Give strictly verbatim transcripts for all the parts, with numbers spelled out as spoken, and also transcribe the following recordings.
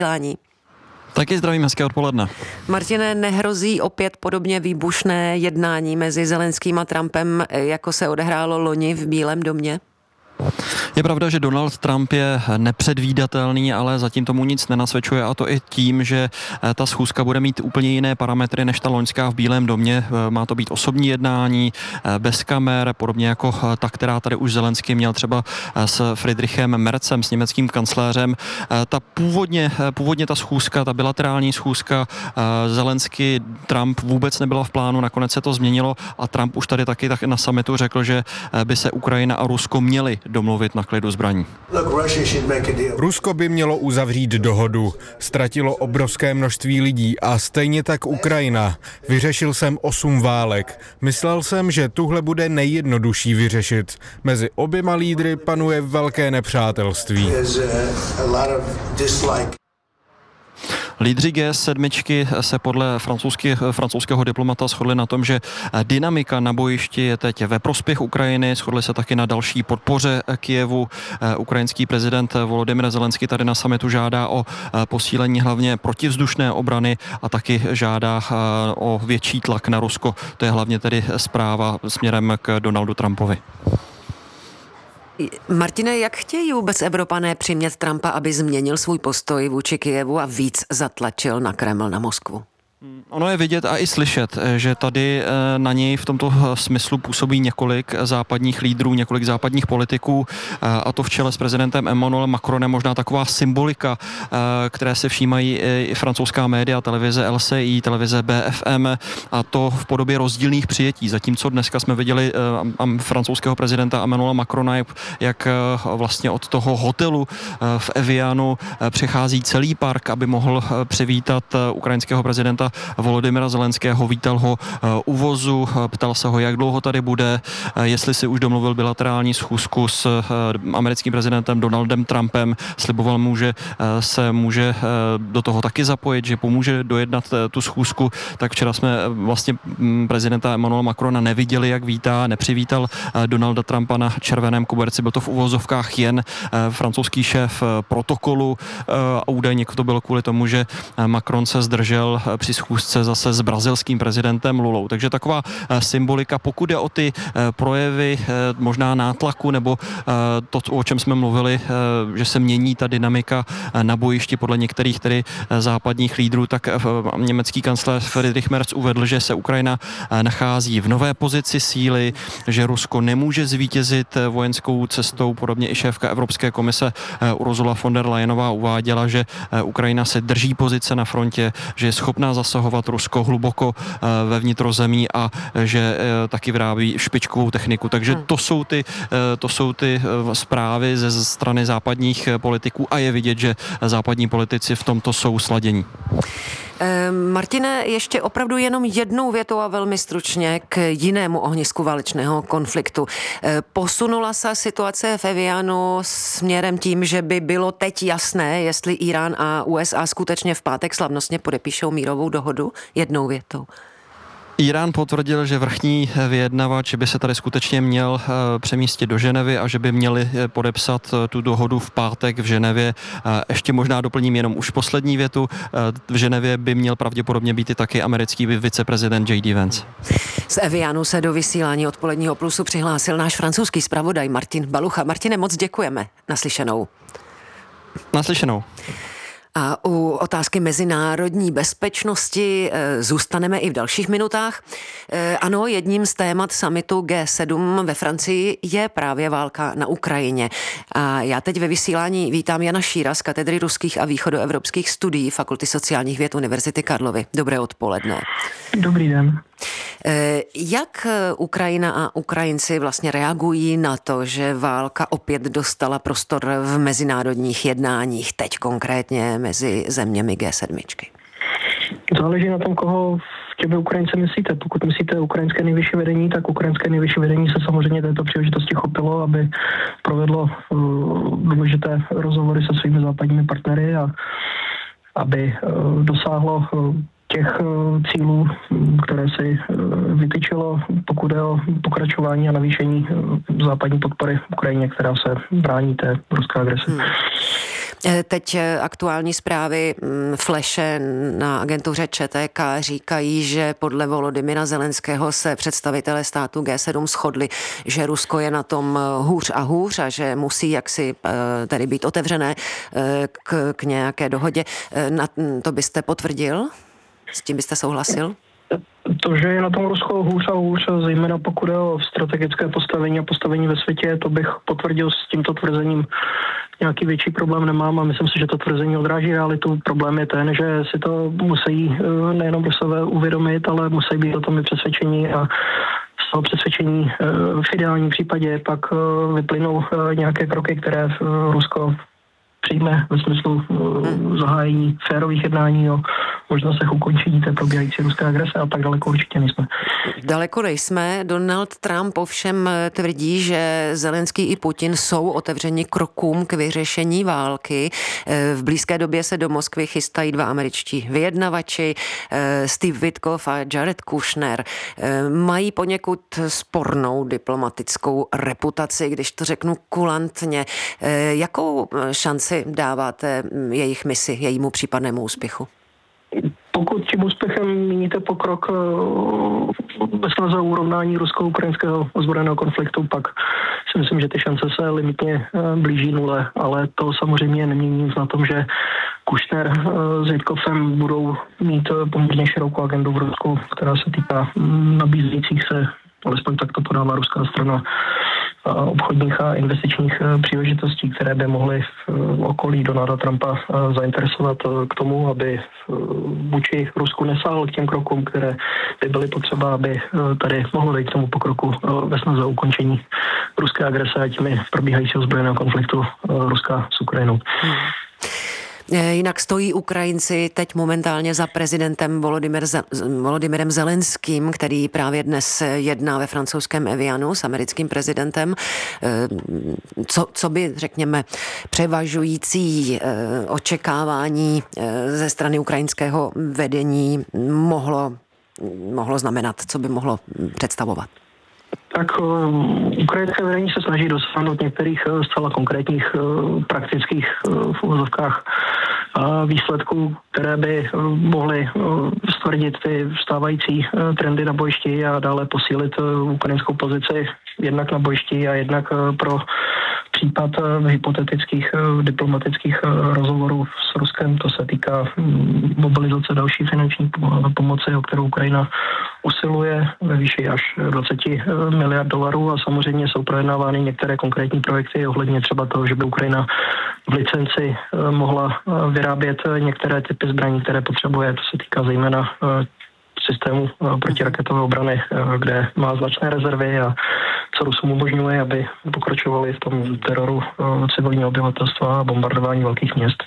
Taky zdravím, hezké odpoledne. Martine, nehrozí opět podobně výbušné jednání mezi Zelenským a Trumpem, jako se odehrálo loni v Bílém domě? Je pravda, že Donald Trump je nepředvídatelný, ale zatím tomu nic nenasvědčuje, a to i tím, že ta schůzka bude mít úplně jiné parametry než ta loňská v Bílém domě. Má to být osobní jednání, bez kamer, podobně jako ta, která tady už Zelenský měl třeba s Friedrichem Merzem, s německým kancléřem. Ta původně, původně ta schůzka, ta bilaterální schůzka Zelenský Trump vůbec nebyla v plánu, nakonec se to změnilo a Trump už tady taky tak na summitu řekl, že by se Ukrajina a Rusko měli domluvit na klidu zbraní. Rusko by mělo uzavřít dohodu. Ztratilo obrovské množství lidí a stejně tak Ukrajina. Vyřešil jsem osm válek. Myslel jsem, že tuhle bude nejjednodušší vyřešit. Mezi oběma lídry panuje velké nepřátelství. Lídři G sedm se podle francouzského diplomata shodli na tom, že dynamika na bojišti je teď ve prospěch Ukrajiny. Shodli se taky na další podpoře Kyjevu. Ukrajinský prezident Volodymyr Zelenský tady na summitu žádá o posílení hlavně protivzdušné obrany a taky žádá o větší tlak na Rusko. To je hlavně tedy zpráva směrem k Donaldu Trumpovi. Martine, jak chtějí vůbec Evropané přimět Trumpa, aby změnil svůj postoj vůči Kyjevu a víc zatlačil na Kreml, na Moskvu? Ono je vidět a i slyšet, že tady na něj v tomto smyslu působí několik západních lídrů, několik západních politiků, a to v čele s prezidentem Emmanuelem Macronem, možná taková symbolika, které se všímají i francouzská média, televize L C I, televize B F M, a to v podobě rozdílných přijetí. Zatímco dneska jsme viděli francouzského prezidenta Emmanuela Macrona, jak vlastně od toho hotelu v Evianu přechází celý park, aby mohl přivítat ukrajinského prezidenta Volodymyra Zelenského, vítal ho u vozu, ptal se ho, jak dlouho tady bude, jestli si už domluvil bilaterální schůzku s americkým prezidentem Donaldem Trumpem, sliboval mu, že se může do toho taky zapojit, že pomůže dojednat tu schůzku. Tak včera jsme vlastně prezidenta Emmanuela Macrona neviděli, jak vítá, nepřivítal Donalda Trumpa na červeném koberci, byl to v uvozovkách jen francouzský šéf protokolu a údajně to bylo kvůli tomu, že Macron se zdržel při schůzce zase s brazilským prezidentem Lulou. Takže taková symbolika, pokud jde o ty projevy možná nátlaku nebo to, o čem jsme mluvili, že se mění ta dynamika na bojišti podle některých tedy západních lídrů, tak německý kancléř Friedrich Merz uvedl, že se Ukrajina nachází v nové pozici síly, že Rusko nemůže zvítězit vojenskou cestou, podobně i šéfka Evropské komise Ursula von der Leyenová uváděla, že Ukrajina se drží pozice na frontě, že je schopná zasahovat Rusko hluboko ve vnitrozemí a že taky vyrábí špičkovou techniku. Takže to jsou ty, to jsou ty zprávy ze strany západních politiků a je vidět, že západní politici v tomto jsou sladění. Martine, ještě opravdu jenom jednou větou a velmi stručně k jinému ohnisku válečného konfliktu. Posunula se situace v Evianu směrem tím, že by bylo teď jasné, jestli Irán a U S A skutečně v pátek slavnostně podepíšou mírovou dohodu? Jednou větou. Irán potvrdil, že vrchní vyjednavač by se tady skutečně měl přemístit do Ženevy a že by měli podepsat tu dohodu v pátek v Ženevě. Ještě možná doplním jenom už poslední větu. V Ženevě by měl pravděpodobně být i taky americký viceprezident J D Vance. Z Evianu se do vysílání Odpoledního plusu přihlásil náš francouzský zpravodaj Martin Balucha. Martine, moc děkujeme. Naslyšenou. Naslyšenou. A u otázky mezinárodní bezpečnosti zůstaneme i v dalších minutách. Ano, jedním z témat summitu G sedm ve Francii je právě válka na Ukrajině. A já teď ve vysílání vítám Jana Šíra z katedry ruských a východoevropských studií Fakulty sociálních věd Univerzity Karlovy. Dobré odpoledne. Dobrý den. Jak Ukrajina a Ukrajinci vlastně reagují na to, že válka opět dostala prostor v mezinárodních jednáních, teď konkrétně mezi zeměmi G sedm? Záleží na tom, koho v těmi Ukrajince myslíte. Pokud myslíte ukrajinské nejvyšší vedení, tak ukrajinské nejvyšší vedení se samozřejmě této příležitosti chopilo, aby provedlo uh, důležité rozhovory se svými západními partnery a aby uh, dosáhlo uh, těch cílů, které si vytyčilo, pokud je o pokračování a navýšení západní podpory Ukrajině, která se brání té ruské agresi. Hmm. Teď aktuální zprávy Fleše na agentuře Č T K říkají, že podle Volodymyra Zelenského se představitelé státu G sedm shodli, že Rusko je na tom hůř a hůř a že musí jaksi tedy být otevřené k, k nějaké dohodě. Na to byste potvrdil? S tím byste souhlasil? To, že je na tom Rusko hůř a hůř, zejména pokud je o strategické postavení a postavení ve světě, to bych potvrdil s tímto tvrzením. Nějaký větší problém nemám a myslím si, že to tvrzení odráží realitu. Problém je ten, že si to musí nejenom Rusové uvědomit, ale musí být o tom i přesvědčení a z toho přesvědčení v ideálním případě pak vyplynou nějaké kroky, které Rusko přijme ve smyslu uh, zahájení férových jednání o možnostech ukončení té probíhající ruské agrese a tak daleko určitě nejsme. Daleko nejsme. Donald Trump ovšem tvrdí, že Zelenský i Putin jsou otevřeni krokům k vyřešení války. V blízké době se do Moskvy chystají dva američtí vyjednavači, Steve Witkoff a Jared Kushner. Mají poněkud spornou diplomatickou reputaci, když to řeknu kulantně. Jakou šanci dáváte jejich misi, jejímu případnému úspěchu? Pokud tím úspěchem míníte pokrok ve snaze o urovnání rusko-ukrajinského ozbrojeného konfliktu, pak si myslím, že ty šance se limitně blíží nule, ale to samozřejmě nemění nic na tom, že Kushner s Witkoffem budou mít poměrně širokou agendu v Rusku, která se týká nabízejících se, alespoň tak to podává ruská strana, obchodních a investičních příležitostí, které by mohly v okolí Donalda Trumpa zainteresovat k tomu, aby vůči Rusku nesáhl k těm krokům, které by byly potřeba, aby tady mohlo dojít k tomu pokroku ve snaze o ukončení ruské agrese a těmi probíhajícího zbrojeného konfliktu Ruska s Ukrajinou. Hmm. Jinak stojí Ukrajinci teď momentálně za prezidentem Volodymyr Zel- Volodymyrem Zelenským, který právě dnes jedná ve francouzském Evianu s americkým prezidentem. Co, co by, řekněme, převažující očekávání ze strany ukrajinského vedení mohlo, mohlo znamenat, co by mohlo představovat? Tak ukrajinské vedení se snaží dosáhnout některých zcela konkrétních praktických v uvozovkách výsledků, které by mohly stvrdit ty vstávající trendy na bojišti a dále posílit ukrajinskou pozici jednak na bojišti a jednak pro případ hypotetických diplomatických rozhovorů s Ruskem. To se týká mobilizace další finanční pomoci, o kterou Ukrajina usiluje ve výši až dvacet miliard dolarů a samozřejmě jsou projednávány některé konkrétní projekty ohledně třeba toho, že by Ukrajina v licenci mohla vyrábět některé typy zbraní, které potřebuje. To se týká zejména systému protiraketové obrany, kde má značné rezervy a co Rusům umožňuje, aby pokračovali v tom teroru civilního obyvatelstva a bombardování velkých měst.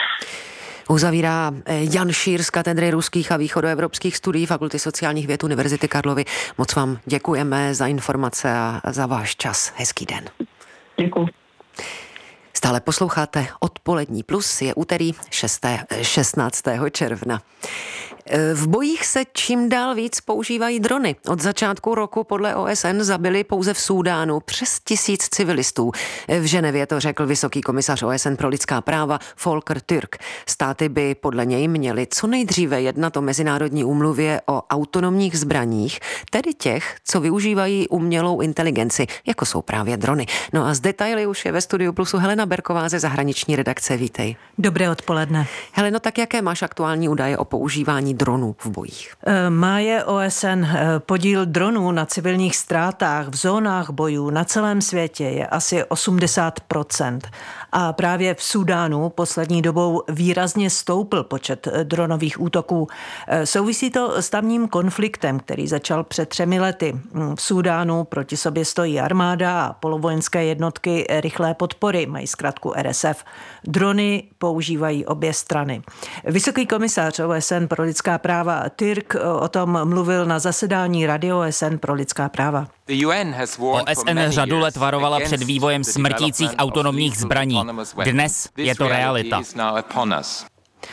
Uzavírá Jan Šír z katedry ruských a východoevropských studií Fakulty sociálních věd Univerzity Karlovy. Moc vám děkujeme za informace a za váš čas. Hezký den. Děkuji. Stále posloucháte Odpolední plus, je úterý šestnáctého června. V bojích se čím dál víc používají drony. Od začátku roku podle O S N zabili pouze v Súdánu přes tisíc civilistů. V Ženevě to řekl vysoký komisař O S N pro lidská práva Volker Türk. Státy by podle něj měly co nejdříve jednat o mezinárodní úmluvě o autonomních zbraních, tedy těch, co využívají umělou inteligenci, jako jsou právě drony. No a z detaily už je ve studiu Plusu Helena Berková ze zahraniční redakce. Vítej. Dobré odpoledne. Heleno, tak jaké máš aktuální údaje o používání dronů v bojích? Má je O S N. Podíl dronů na civilních ztrátách v zónách bojů na celém světě je asi osmdesát procent. A právě v Súdánu poslední dobou výrazně stoupl počet dronových útoků. Souvisí to s tamním konfliktem, který začal před třemi lety. V Súdánu proti sobě stojí armáda a polovojenské jednotky rychlé podpory, mají zkratku R S F. Drony používají obě strany. Vysoký komisař O S N pro lidská práva Türk o tom mluvil na zasedání Rady O S N pro lidská práva. O S N řadu let varovala před vývojem smrtících autonomních zbraní. Dnes je to realita.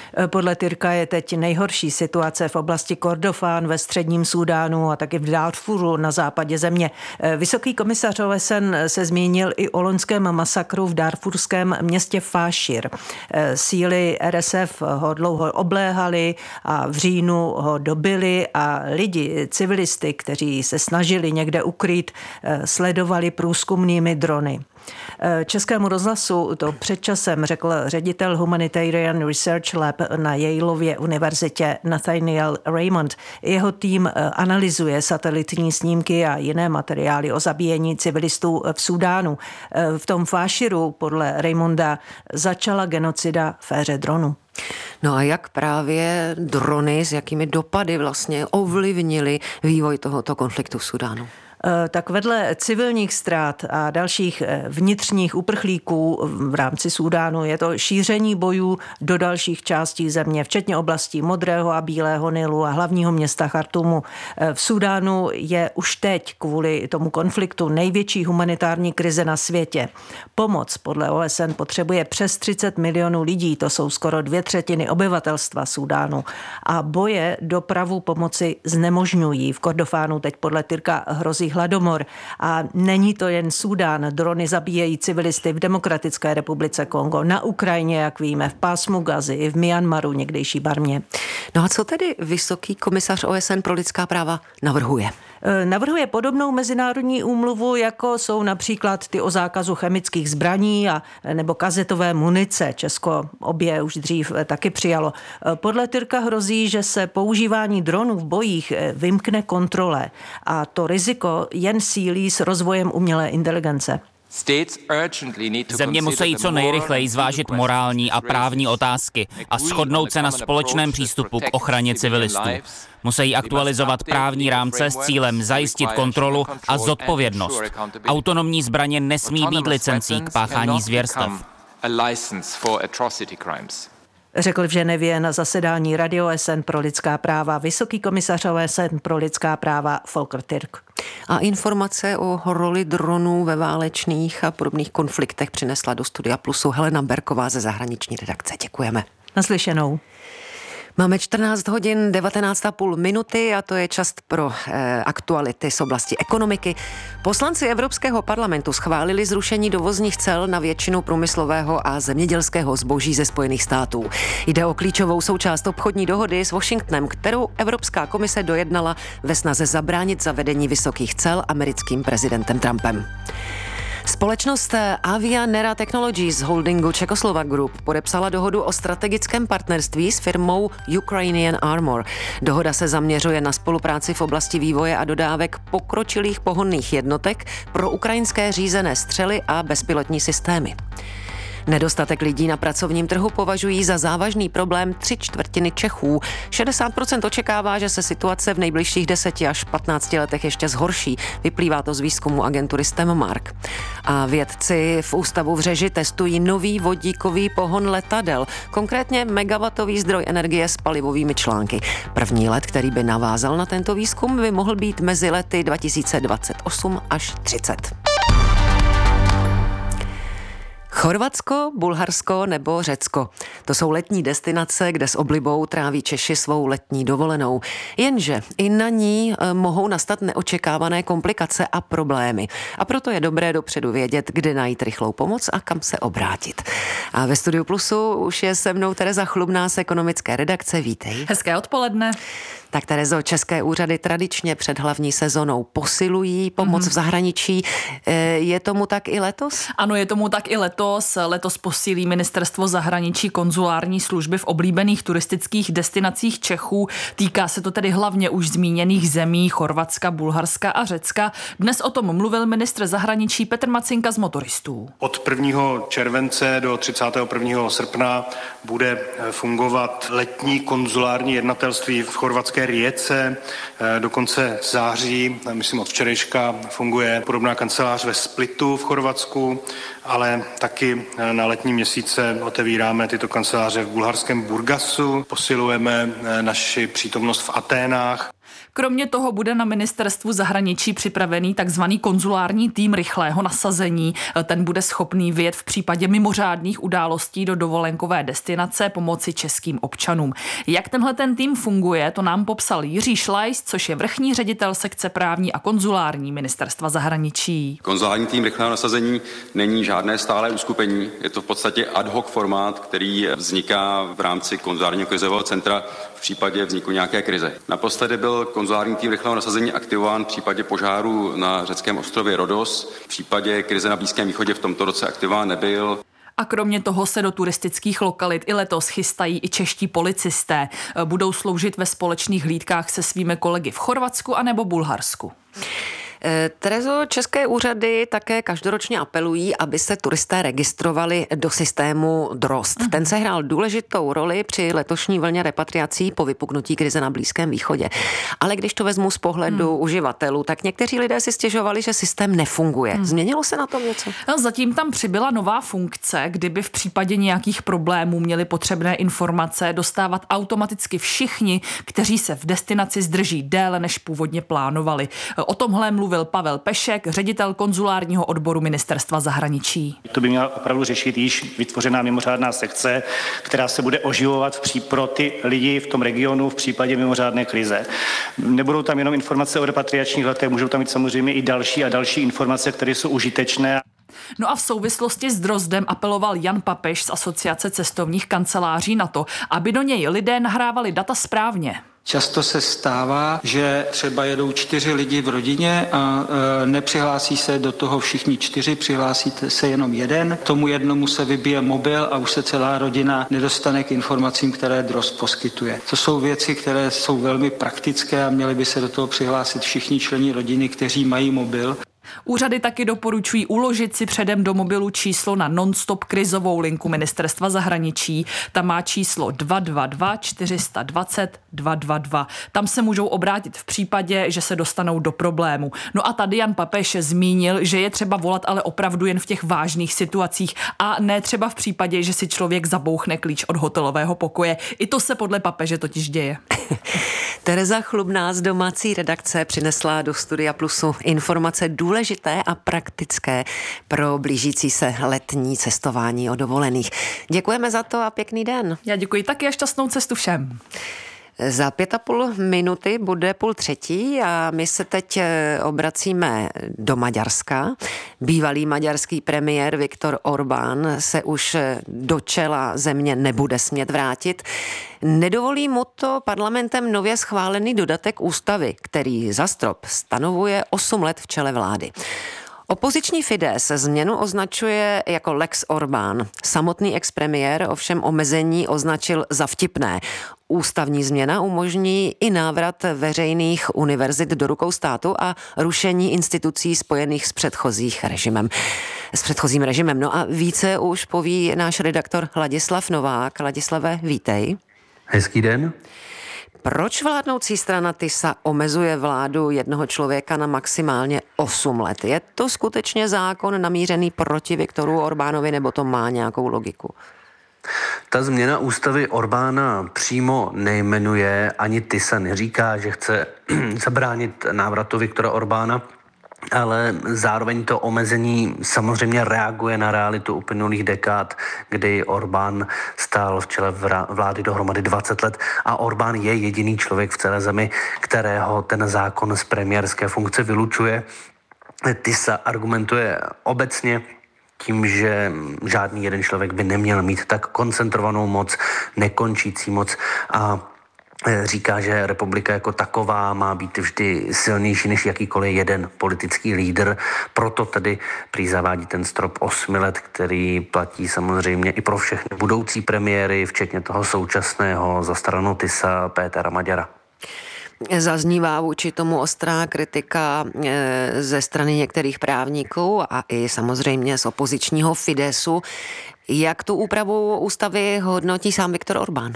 Podle Tyrka je teď nejhorší situace v oblasti Kordofán ve středním Súdánu a taky v Darfuru na západě země. Vysoký komisař O S N se zmínil i o loňském masakru v darfurském městě Fášir. Síly R S F ho dlouho obléhaly a v říjnu ho dobili a lidi, civilisty, kteří se snažili někde ukrýt, sledovali průzkumnými drony. Českému rozhlasu to před časem řekl ředitel Humanitarian Research Lab na Yaleově univerzitě Nathaniel Raymond. Jeho tým analyzuje satelitní snímky a jiné materiály o zabíjení civilistů v Súdánu. V tom Fáširu podle Raymonda začala genocida v éře dronu. No a jak právě drony, s jakými dopady vlastně ovlivnili vývoj tohoto konfliktu v Súdánu? Tak vedle civilních ztrát a dalších vnitřních uprchlíků v rámci Súdánu je to šíření bojů do dalších částí země, včetně oblastí Modrého a Bílého Nilu a hlavního města Chartumu. V Súdánu je už teď kvůli tomu konfliktu největší humanitární krize na světě. Pomoc podle O S N potřebuje přes třicet milionů lidí, to jsou skoro dvě třetiny obyvatelstva Súdánu. A boje dopravu pomoci znemožňují. V Kordofánu teď podle Tyrka hrozí hladomor. A není to jen Súdán. Drony zabíjejí civilisty v Demokratické republice Kongo, na Ukrajině, jak víme, v pásmu Gazy, i v Myanmaru, někdejší Barmě. No a co tedy vysoký komisař O S N pro lidská práva navrhuje? Navrhuje podobnou mezinárodní úmluvu, jako jsou například ty o zákazu chemických zbraní a nebo kazetové munice. Česko obě už dřív taky přijalo. Podle Tyrka hrozí, že se používání dronů v bojích vymkne kontrole a to riziko jen sílí s rozvojem umělé inteligence. Země musí co nejrychleji zvážit morální a právní otázky a shodnout se na společném přístupu k ochraně civilistů. Musí aktualizovat právní rámce s cílem zajistit kontrolu a zodpovědnost. Autonomní zbraně nesmí být licencí k páchání zvěrstev. Řekl v Ženevě na zasedání Rady O S N pro lidská práva vysoký komisař O S N pro lidská práva Volker Türk. A informace o roli dronů ve válečných a podobných konfliktech přinesla do Studia Plusu Helena Berková ze zahraniční redakce. Děkujeme. Naslyšenou. Máme čtrnáct hodin, devatenáct a půl minuty a to je čas pro eh, aktuality z oblasti ekonomiky. Poslanci Evropského parlamentu schválili zrušení dovozních cel na většinu průmyslového a zemědělského zboží ze Spojených států. Jde o klíčovou součást obchodní dohody s Washingtonem, kterou Evropská komise dojednala ve snaze zabránit zavedení vysokých cel americkým prezidentem Trumpem. Společnost Avianera Technologies z holdingu Czechoslovak Group podepsala dohodu o strategickém partnerství s firmou Ukrainian Armor. Dohoda se zaměřuje na spolupráci v oblasti vývoje a dodávek pokročilých pohonných jednotek pro ukrajinské řízené střely a bezpilotní systémy. Nedostatek lidí na pracovním trhu považují za závažný problém tři čtvrtiny Čechů. šedesát procent očekává, že se situace v nejbližších deseti až patnácti letech ještě zhorší. Vyplývá to z výzkumu agentury STEMmark. A vědci v ústavu v Řeži testují nový vodíkový pohon letadel, konkrétně megawatový zdroj energie s palivovými články. První let, který by navázal na tento výzkum, by mohl být mezi lety dva tisíce dvacet osm až třicet. Chorvatsko, Bulharsko nebo Řecko. To jsou letní destinace, kde s oblibou tráví Češi svou letní dovolenou. Jenže i na ní mohou nastat neočekávané komplikace a problémy. A proto je dobré dopředu vědět, kde najít rychlou pomoc a kam se obrátit. A ve Studiu Plusu už je se mnou Tereza Chlubná z ekonomické redakce. Vítej. Hezké odpoledne. Tak Terezo, české úřady tradičně před hlavní sezónou posilují pomoc mm-hmm. v zahraničí. Je tomu tak i letos? Ano, je tomu tak i letos. Letos posílí ministerstvo zahraničí konzulární služby v oblíbených turistických destinacích Čechů. Týká se to tedy hlavně už zmíněných zemí Chorvatska, Bulharska a Řecka. Dnes o tom mluvil ministr zahraničí Petr Macinka z Motoristů. Od prvního července do třicátého prvního srpna bude fungovat letní konzulární jednatelství v chorvatské Rijece. Do konce září, myslím od včerejška, funguje podobná kancelář ve Splitu v Chorvatsku, ale taky na letní měsíce otevíráme tyto kanceláře v bulharském Burgasu, posilujeme naši přítomnost v Aténách. Kromě toho bude na ministerstvu zahraničí připravený takzvaný konzulární tým rychlého nasazení. Ten bude schopný vyjet v případě mimořádných událostí do dovolenkové destinace pomoci českým občanům. Jak tenhle ten tým funguje, to nám popsal Jiří Šlajs, což je vrchní ředitel sekce právní a konzulární ministerstva zahraničí. Konzulární tým rychlého nasazení není žádné stálé uskupení, je to v podstatě ad hoc formát, který vzniká v rámci konzulárního krizového centra v případě vzniku nějaké krize. Naposledy byl konzulární tým rychlého nasazení aktivován v případě požáru na řeckém ostrově Rodos. V případě krize na Blízkém východě v tomto roce aktivován nebyl. A kromě toho se do turistických lokalit i letos chystají i čeští policisté. Budou sloužit ve společných hlídkách se svými kolegy v Chorvatsku anebo Bulharsku. Terezo, české úřady také každoročně apelují, aby se turisté registrovali do systému DROST. Ten se hrál důležitou roli při letošní vlně repatriací po vypuknutí krize na Blízkém východě. Ale když to vezmu z pohledu hmm. uživatelů, tak někteří lidé si stěžovali, že systém nefunguje. Hmm. Změnilo se na tom něco? No, zatím tam přibyla nová funkce, kdyby v případě nějakých problémů měli potřebné informace dostávat automaticky všichni, kteří se v destinaci zdrží déle, než původně plánovali. O tomhle mluví mluvil Pavel Pešek, ředitel konzulárního odboru ministerstva zahraničí. To by měla opravdu řešit již vytvořená mimořádná sekce, která se bude oživovat v pří, pro ty lidi v tom regionu v případě mimořádné krize. Nebudou tam jenom informace o repatriačních letech, můžou tam mít samozřejmě i další a další informace, které jsou užitečné. No a v souvislosti s DROSDem apeloval Jan Papež z Asociace cestovních kanceláří na to, aby do něj lidé nahrávali data správně. Často se stává, že třeba jedou čtyři lidi v rodině a e, nepřihlásí se do toho všichni čtyři, přihlásí se jenom jeden. Tomu jednomu se vybije mobil a už se celá rodina nedostane k informacím, které DROSD poskytuje. To jsou věci, které jsou velmi praktické a měli by se do toho přihlásit všichni členi rodiny, kteří mají mobil. Úřady taky doporučují uložit si předem do mobilu číslo na non-stop krizovou linku ministerstva zahraničí. Tam má číslo dva dva dva čtyři dva nula dva dva dva. Tam se můžou obrátit v případě, že se dostanou do problému. No a tady Jan Papež zmínil, že je třeba volat ale opravdu jen v těch vážných situacích a ne třeba v případě, že si člověk zabouchne klíč od hotelového pokoje. I to se podle papeže totiž děje. Tereza Chlubná z domácí redakce přinesla do Studia Plusu informace důležité a praktické pro blížící se letní cestování o dovolených. Děkujeme za to a pěkný den. Já děkuji taky a šťastnou cestu všem. Za pět a půl minuty bude půl třetí a my se teď obracíme do Maďarska. Bývalý maďarský premiér Viktor Orbán se už do čela země nebude smět vrátit. Nedovolí mu to parlamentem nově schválený dodatek ústavy, který za strop stanovuje osm let v čele vlády. Opoziční Fidesz změnu označuje jako Lex Orbán. Samotný expremiér ovšem omezení označil za vtipné. Ústavní změna umožní i návrat veřejných univerzit do rukou státu a rušení institucí spojených s předchozích režimem. S předchozím režimem. No a více už poví náš redaktor Ladislav Novák. Ladislave, vítej. Hezký den. Proč vládnoucí strana TISA omezuje vládu jednoho člověka na maximálně osm let? Je to skutečně zákon namířený proti Viktoru Orbánovi, nebo to má nějakou logiku? Ta změna ústavy Orbána přímo nejmenuje, ani TISA neříká, že chce zabránit návratu Viktora Orbána, ale zároveň to omezení samozřejmě reaguje na realitu uplynulých dekád, kdy Orbán stál v čele vlády dohromady dvacet let a Orbán je jediný člověk v celé zemi, kterého ten zákon z premiérské funkce vylučuje. TISA argumentuje obecně tím, že žádný jeden člověk by neměl mít tak koncentrovanou moc, nekončící moc a říká, že republika jako taková má být vždy silnější než jakýkoliv jeden politický lídr. Proto tedy prý zavádí ten strop osmi let, který platí samozřejmě i pro všechny budoucí premiéry, včetně toho současného za stranu TISA Pétera Maďara. Zaznívá vůči tomu ostrá kritika ze strany některých právníků a i samozřejmě z opozičního Fidesu. Jak tu úpravu ústavy hodnotí sám Viktor Orbán?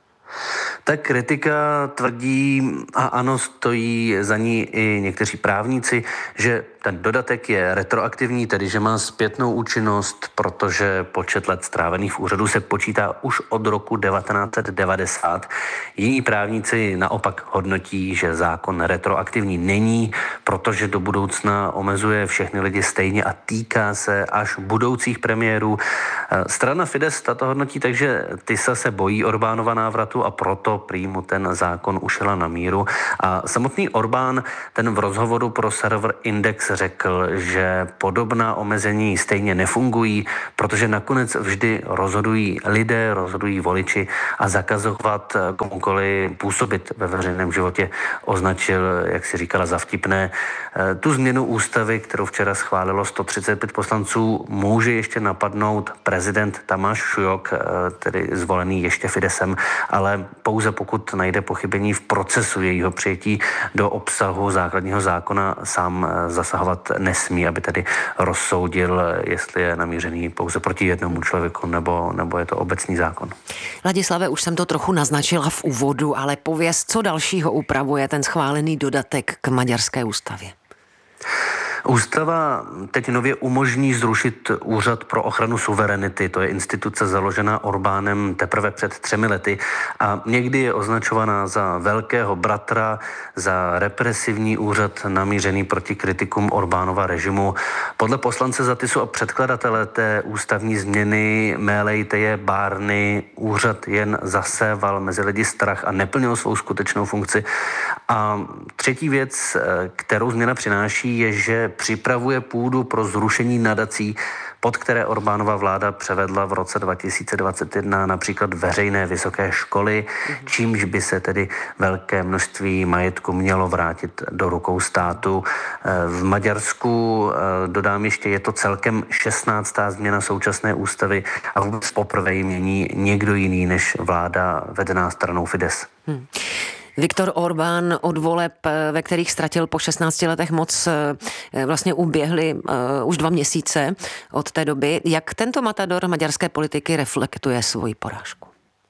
Ta kritika tvrdí, a ano, stojí za ní i někteří právníci, že ten dodatek je retroaktivní, tedy že má zpětnou účinnost, protože počet let strávených v úřadu se počítá už od roku devatenáct set devadesát. Jiní právníci naopak hodnotí, že zákon retroaktivní není, protože do budoucna omezuje všechny lidi stejně a týká se až budoucích premiérů. Strana Fidesz tato hodnotí, takže Tisa se bojí Orbánova návratu a proto prý mu ten zákon ušila na míru. A samotný Orbán ten v rozhovoru pro server Index řekl, že podobná omezení stejně nefungují, protože nakonec vždy rozhodují lidé, rozhodují voliči a zakazovat komukoliv působit ve veřejném životě označil, jak si říkala, za vtipné. Tu změnu ústavy, kterou včera schválilo sto třicet pět poslanců, může ještě napadnout prezident Tamáš Šujok, tedy zvolený ještě Fideszem, ale pouze pokud najde pochybení v procesu jejího přijetí. Do obsahu základního zákona sám zasahovat nesmí, aby tedy rozsoudil, jestli je namířený pouze proti jednomu člověku, nebo, nebo je to obecný zákon. Ladislave, už jsem to trochu naznačila v úvodu, ale pověz, co dalšího upravuje ten schválený dodatek k maďarské ústavě? Ústava teď nově umožní zrušit Úřad pro ochranu suverenity. To je instituce založená Orbánem teprve před třemi lety a někdy je označovaná za velkého bratra, za represivní úřad namířený proti kritikům Orbánova režimu. Podle poslance za Tisu a předkladatele té ústavní změny Méleiteje Bárny úřad jen zaséval mezi lidi strach a neplnil svou skutečnou funkci. A třetí věc, kterou změna přináší, je, že připravuje půdu pro zrušení nadací, pod které Orbánova vláda převedla v roce dva tisíce dvacet jedna například veřejné vysoké školy, čímž by se tedy velké množství majetku mělo vrátit do rukou státu. V Maďarsku, dodám ještě, je to celkem šestnáctá změna současné ústavy a vůbec poprvé ji mění někdo jiný než vláda vedená stranou Fidesz. Hmm. Viktor Orbán od voleb, ve kterých ztratil po šestnácti letech moc, vlastně uběhly uh, už dva měsíce od té doby. Jak tento matador maďarské politiky reflektuje svoji porážku?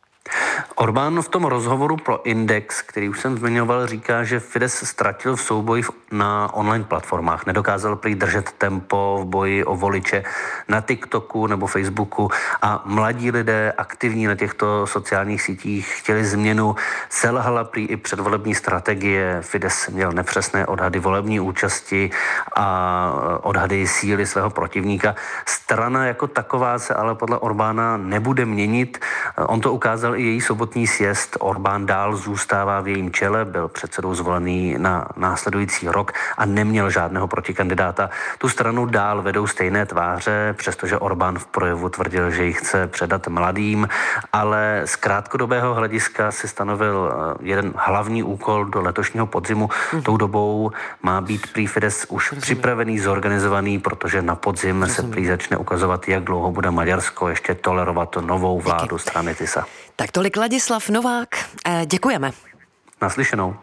Orbán v tom rozhovoru pro Index, který už jsem zmiňoval, říká, že Fidesz ztratil v souboji na online platformách. Nedokázal prý držet tempo v boji o voliče na TikToku nebo Facebooku a mladí lidé aktivní na těchto sociálních sítích chtěli změnu. Selhala prý i předvolební strategie. Fidesz měl nepřesné odhady volební účasti a odhady síly svého protivníka. Strana jako taková se ale podle Orbána nebude měnit. On to ukázal i její sobotní sjezd. Orbán dál zůstává v jejím čele, byl předsedou zvolený na následující rok a neměl žádného protikandidáta. Tu stranu dál vedou stejné tváře, přestože Orbán v projevu tvrdil, že ji chce předat mladým, ale z krátkodobého hlediska si stanovil jeden hlavní úkol do letošního podzimu. Mm. Tou dobou má být prý Fidesz už Rozumím. připravený, zorganizovaný, protože na podzim Rozumím. se prý začne ukazovat, jak dlouho bude Maďarsko ještě tolerovat novou vládu Díky. strany Tisa. Tak tolik Ladislav Novák. Děkujeme. Naslyšenou.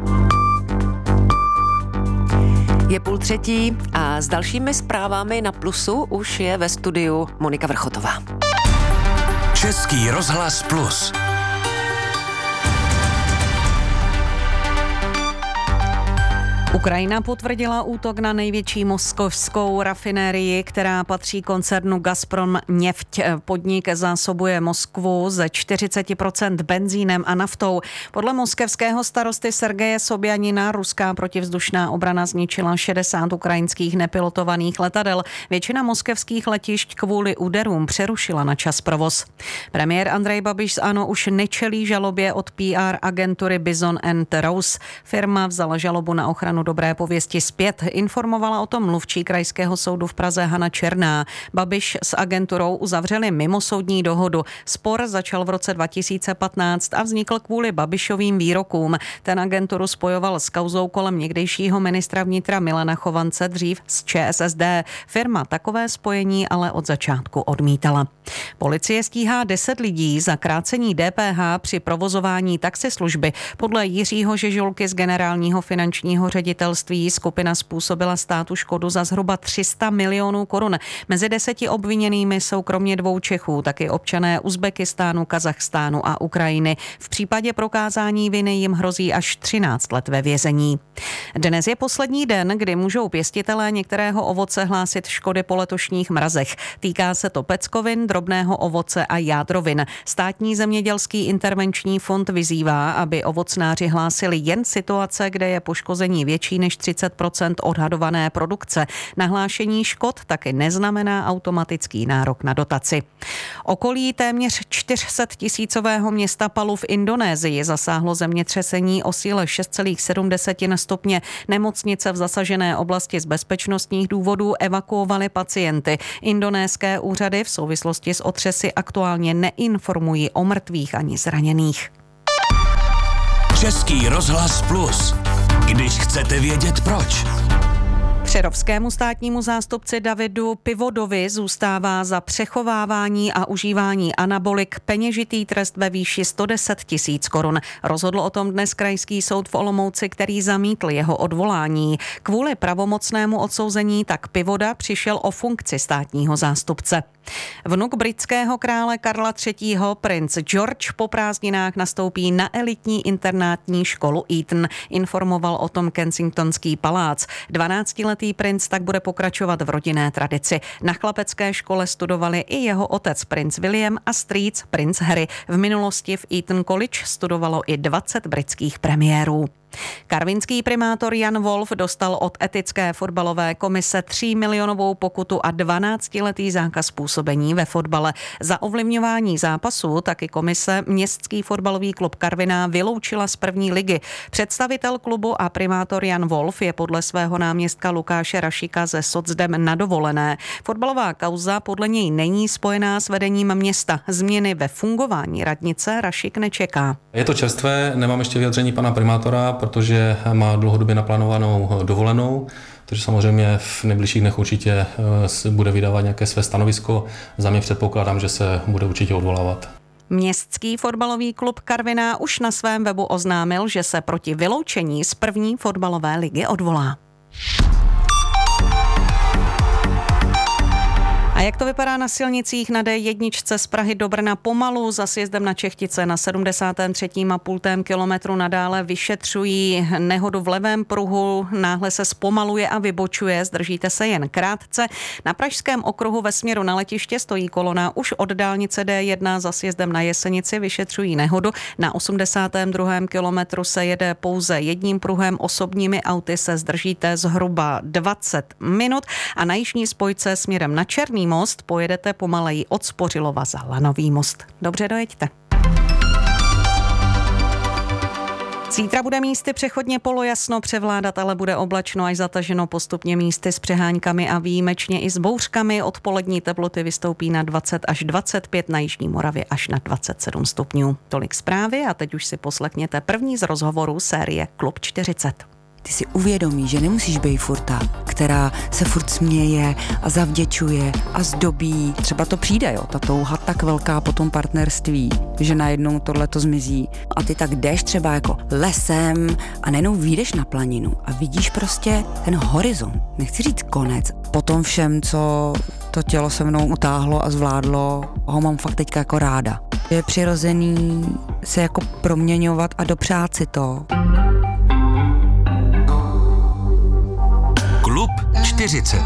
Je půl třetí a s dalšími zprávami na Plusu už je ve studiu Monika Vrchotová. Český rozhlas Plus. Ukrajina potvrdila útok na největší moskovskou rafinérii, která patří koncernu Gazprom Nefť. Podnik zásobuje Moskvu ze čtyřicet procent benzínem a naftou. Podle moskevského starosty Sergeje Sobjanina ruská protivzdušná obrana zničila šedesát ukrajinských nepilotovaných letadel. Většina moskevských letišť kvůli úderům přerušila na čas provoz. Premiér Andrej Babiš z ANO už nečelí žalobě od P R agentury Bison and Rose. Firma vzala žalobu na ochranu dobré pověsti zpět, informovala o tom mluvčí Krajského soudu v Praze Hana Černá. Babiš s agenturou uzavřeli mimosoudní dohodu. Spor začal v roce dva tisíce patnáct a vznikl kvůli Babišovým výrokům. Ten agenturu spojoval s kauzou kolem někdejšího ministra vnitra Milana Chovance, dřív z Č S S D. Firma takové spojení ale od začátku odmítala. Policie stíhá deset lidí za krácení D P H při provozování taxislužby. Podle Jiřího Žežulky z generálního finančního ředitele ředitelství. Skupina způsobila státu škodu za zhruba tři sta milionů korun. Mezi deseti obviněnými jsou kromě dvou Čechů taky občané Uzbekistánu, Kazachstánu a Ukrajiny. V případě prokázání viny jim hrozí až třináct let ve vězení. Dnes je poslední den, kdy můžou pěstitelé některého ovoce hlásit škody po letošních mrazech. Týká se to peckovin, drobného ovoce a jádrovin. Státní zemědělský intervenční fond vyzývá, aby ovocnáři hlásili jen situace, kde je poškození větší než třicet procent odhadované produkce. Nahlášení škod taky neznamená automatický nárok na dotaci. Okolí téměř čtyři sta tisícového města Palu v Indonésii zasáhlo zemětřesení o síle šest celá sedm stupně. Nemocnice v zasažené oblasti z bezpečnostních důvodů evakuovaly pacienty. Indonéské úřady v souvislosti s otřesy aktuálně neinformují o mrtvých ani zraněných. Český rozhlas Plus. Když chcete vědět proč. Přerovskému státnímu zástupci Davidu Pivodovi zůstává za přechovávání a užívání anabolik peněžitý trest ve výši sto deset tisíc korun. Rozhodl o tom dnes krajský soud v Olomouci, který zamítl jeho odvolání. Kvůli pravomocnému odsouzení tak Pivoda přišel o funkci státního zástupce. Vnuk britského krále Karla třetího, princ George, po prázdninách nastoupí na elitní internátní školu Eton. Informoval o tom Kensingtonský palác. dvanáctiletý princ tak bude pokračovat v rodinné tradici. Na chlapecké škole studovali i jeho otec princ William a strýc princ Harry. V minulosti v Eton College studovalo i dvacet britských premiérů. Karvinský primátor Jan Wolf dostal od etické fotbalové komise třímilionovou pokutu a dvanáctiletý zákaz působení ve fotbale. Za ovlivňování zápasu taky komise městský fotbalový klub Karviná vyloučila z první ligy. Představitel klubu a primátor Jan Wolf je podle svého náměstka Lukáše Rašíka ze socdem na dovolené. Fotbalová kauza podle něj není spojená s vedením města. Změny ve fungování radnice Rašík nečeká. Je to čerstvé, nemám ještě vyjádření pana primátora, protože má dlouhodobě naplánovanou dovolenou, takže samozřejmě v nejbližších dnech určitě bude vydávat nějaké své stanovisko. Za mě předpokládám, že se bude určitě odvolávat. Městský fotbalový klub Karviná už na svém webu oznámil, že se proti vyloučení z první fotbalové ligy odvolá. A jak to vypadá na silnicích? Na dé jedna z Prahy do Brna pomalu, za sjezdem na Čechtice na sedmdesátém třetím a půl kilometru nadále vyšetřují nehodu v levém pruhu, náhle se zpomaluje a vybočuje, zdržíte se jen krátce. Na pražském okruhu ve směru na letiště stojí kolona už od dálnice dé jedna, za sjezdem na Jesenici vyšetřují nehodu. Na osmdesátém druhém kilometru se jede pouze jedním pruhem, osobními auty se zdržíte zhruba dvacet minut a na jižní spojce směrem na Černý most pojedete pomaleji od Spořilova za Lanový most. Dobře dojeďte. Zítra bude místy přechodně polojasno, převládat ale bude oblačno až zataženo postupně místy s přeháňkami a výjimečně i s bouřkami. Odpolední teploty vystoupí na dvacet až dvacet pět, na jižní Moravě až na dvacet sedm stupňů. Tolik zprávy a teď už si poslechněte první z rozhovorů série Klub čtyřicet. Ty si uvědomíš, že nemusíš být furt ta, která se furt směje a zavděčuje a zdobí. Třeba to přijde, jo, ta touha tak velká po tom partnerství, že najednou tohle to zmizí. A ty tak jdeš třeba jako lesem a najednou vyjdeš na planinu a vidíš prostě ten horizont. Nechci říct konec. Po tom všem, co to tělo se mnou utáhlo a zvládlo, ho mám fakt teďka jako ráda. Je přirozený se jako proměňovat a dopřát si to. Klub čtyřicet.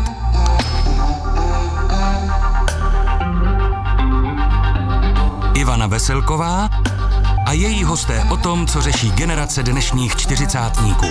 Ivana Veselková a její hosté o tom, co řeší generace dnešních čtyřicátníků.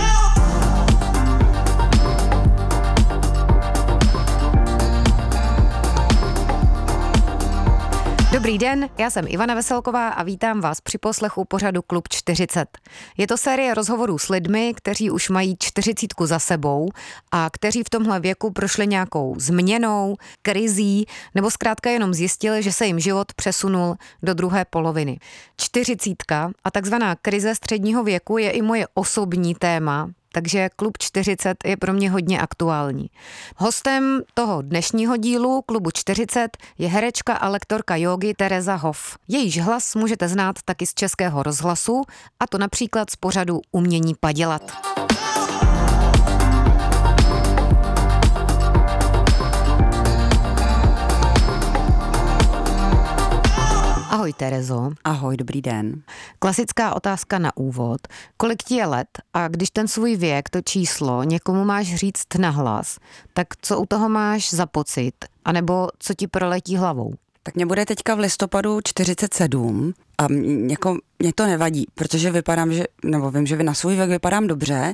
Dobrý den, já jsem Ivana Veselková a vítám vás při poslechu pořadu Klub čtyřicet. Je to série rozhovorů s lidmi, kteří už mají čtyřicítku za sebou a kteří v tomhle věku prošli nějakou změnou, krizí nebo zkrátka jenom zjistili, že se jim život přesunul do druhé poloviny. Čtyřicítka a takzvaná krize středního věku je i moje osobní téma, takže Klub čtyřicet je pro mě hodně aktuální. Hostem toho dnešního dílu Klubu čtyřicet je herečka a lektorka jógy Tereza Hoff. Jejíž hlas můžete znát taky z Českého rozhlasu, a to například z pořadu Umění padělat. Ahoj Terezo. Ahoj, dobrý den. Klasická otázka na úvod. Kolik ti je let a když ten svůj věk, to číslo, někomu máš říct nahlas, tak co u toho máš za pocit? A nebo co ti proletí hlavou? Tak mě bude teďka v listopadu čtyřicet sedm a jako mě to nevadí, protože vypadám, že, nebo vím, že na svůj věk vypadám dobře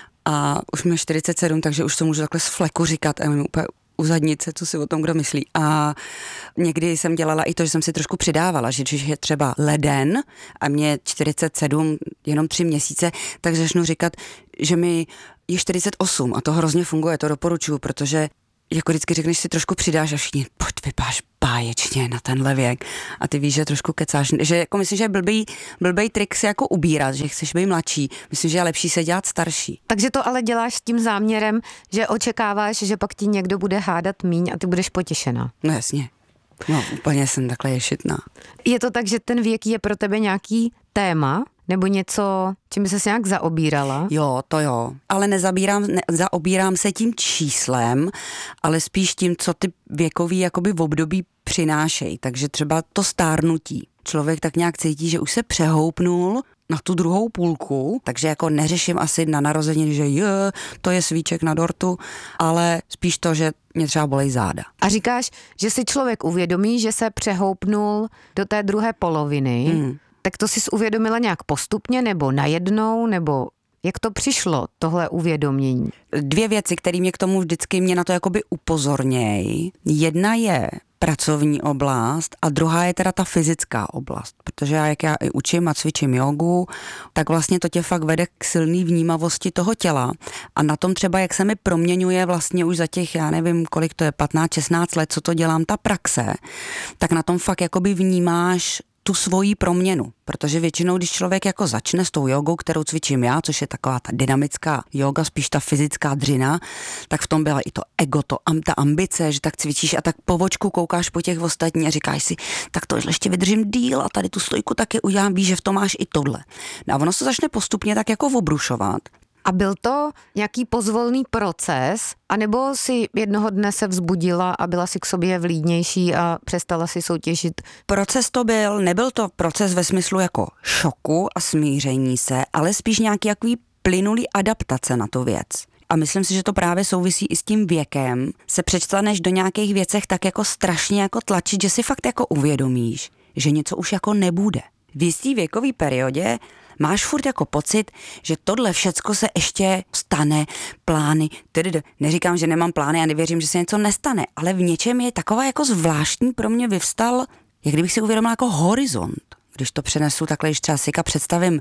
a už mi čtyřicet sedm, takže už to můžu takhle z fleku říkat a mi úplně u zadnice, co si o tom kdo myslí. A někdy jsem dělala i to, že jsem si trošku přidávala, že když je třeba leden a mě čtyřicet sedm, jenom tři měsíce, tak začnu říkat, že mi je čtyřicet osm a to hrozně funguje, to doporučuju, protože jako vždycky řekneš, si trošku přidáš a všichni, pojď, vypadáš báječně na tenhle věk. A ty víš, že trošku kecáš. Že jako myslím, že je blbý, blbej trik si jako ubírat, že chceš být mladší. Myslím, že je lepší se dělat starší. Takže to ale děláš s tím záměrem, že očekáváš, že pak ti někdo bude hádat míň a ty budeš potěšená. No jasně. No úplně jsem takhle ješitná. Je to tak, že ten věk je pro tebe nějaký téma? Nebo něco, čím by ses nějak zaobírala? Jo, to jo. Ale nezabírám, ne, zaobírám se tím číslem, ale spíš tím, co ty věkový jakoby v období přinášejí. Takže třeba to stárnutí. Člověk tak nějak cítí, že už se přehoupnul na tu druhou půlku, takže jako neřeším asi na narozeniny, že je, to je svíček na dortu, ale spíš to, že mě třeba bolej záda. A říkáš, že si člověk uvědomí, že se přehoupnul do té druhé poloviny, hmm. Tak to jsi uvědomila nějak postupně, nebo najednou, nebo jak to přišlo, tohle uvědomění? Dvě věci, které mě k tomu vždycky mě na to jakoby upozornějí. Jedna je pracovní oblast a druhá je teda ta fyzická oblast. Protože já, jak já i učím a cvičím jogu, tak vlastně to tě fakt vede k silný vnímavosti toho těla. A na tom třeba, jak se mi proměňuje vlastně už za těch, já nevím, kolik to je, patnáct šestnáct let, co to dělám, ta praxe, tak na tom fakt jakoby vnímáš tu svoji proměnu, protože většinou, když člověk jako začne s tou jogou, kterou cvičím já, což je taková ta dynamická joga, spíš ta fyzická dřina, tak v tom byla i to ego, to, ta ambice, že tak cvičíš a tak po vočku koukáš po těch ostatních a říkáš si, tak to ještě vydržím díl a tady tu stojku taky udělám, víš, že v tom máš i tohle. No a ono se začne postupně tak jako obrušovat. A byl to nějaký pozvolný proces, anebo si jednoho dne se vzbudila a byla si k sobě vlídnější a přestala si soutěžit? Proces to byl, nebyl to proces ve smyslu jako šoku a smíření se, ale spíš nějaký jaký plynulý adaptace na tu věc. A myslím si, že to právě souvisí i s tím věkem. Se přestaneš do nějakých věcech tak jako strašně jako tlačit, že si fakt jako uvědomíš, že něco už jako nebude. V jistý věkový periodě máš furt jako pocit, že tohle všecko se ještě stane, plány, tedy neříkám, že nemám plány a nevěřím, že se něco nestane, ale v něčem je taková jako zvláštní pro mě vyvstal, jak kdybych si uvědomila jako horizont. Když to přenesu takhle, když třeba si představím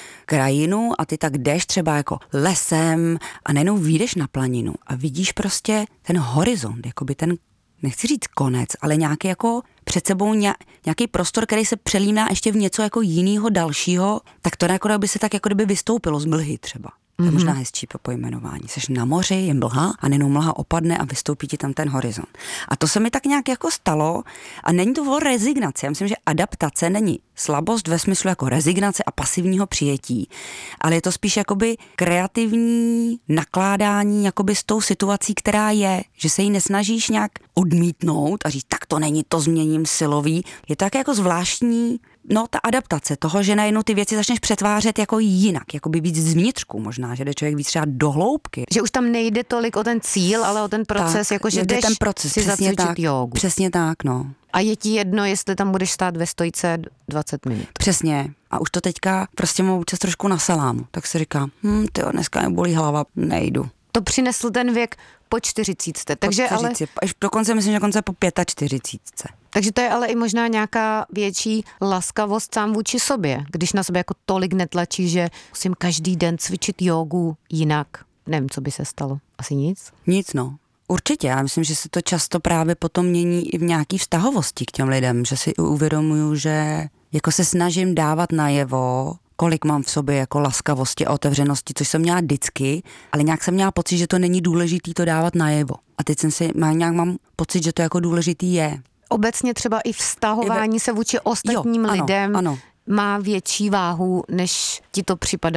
krajinu a ty tak jdeš třeba jako lesem a nejenom vyjdeš na planinu a vidíš prostě ten horizont, jakoby ten, nechci říct konec, ale nějaký jako před sebou nějaký prostor, který se přelíná ještě v něco jako jinýho dalšího, tak to jako by se tak jako kdyby vystoupilo z mlhy třeba. To je možná hezčí po pojmenování. Seš na moři, je mlha a nejenom mlha opadne a vystoupí ti tam ten horizont. A to se mi tak nějak jako stalo a není to o rezignaci. Já myslím, že adaptace není slabost ve smyslu jako rezignace a pasivního přijetí, ale je to spíš jakoby kreativní nakládání jakoby s tou situací, která je, že se jí nesnažíš nějak odmítnout a říct, tak to není, to změním silový. Je to tak jako zvláštní. No, ta adaptace toho, že najednou ty věci začneš přetvářet jako jinak, jako by víc zvnitřku možná, že jde člověk víc třeba do hloubky. Že už tam nejde tolik o ten cíl, ale o ten proces, jako že jdeš ten proces, si přesně zacvičit tak, jogu. Přesně tak, no. A je ti jedno, jestli tam budeš stát ve stojce dvacet minut. Přesně. A už to teďka prostě mám čas trošku na salámu. Tak si říkám, hm, tyjo, dneska mě bolí hlava, nejdu. To přinesl ten věk po čtyřicítce. Takže po čtyřicítce, ale... dokonce myslím, že dokonce po čtyřicítce pět. Takže to je ale i možná nějaká větší laskavost sám vůči sobě, když na sebe jako tolik netlačí, že musím každý den cvičit jogu jinak. Nevím, co by se stalo. Asi nic? Nic, no. Určitě, já myslím, že se to často právě potom mění i v nějaký vztahovosti k těm lidem, že si uvědomuju, že jako se snažím dávat najevo, kolik mám v sobě jako laskavosti a otevřenosti, což jsem měla vždycky, ale nějak jsem měla pocit, že to není důležitý to dávat najevo. A teď jsem si, nějak mám pocit, že to jako důležitý je. Obecně třeba i vztahování se vůči ostatním jo, ano, lidem ano. má větší váhu, než ti to připadalo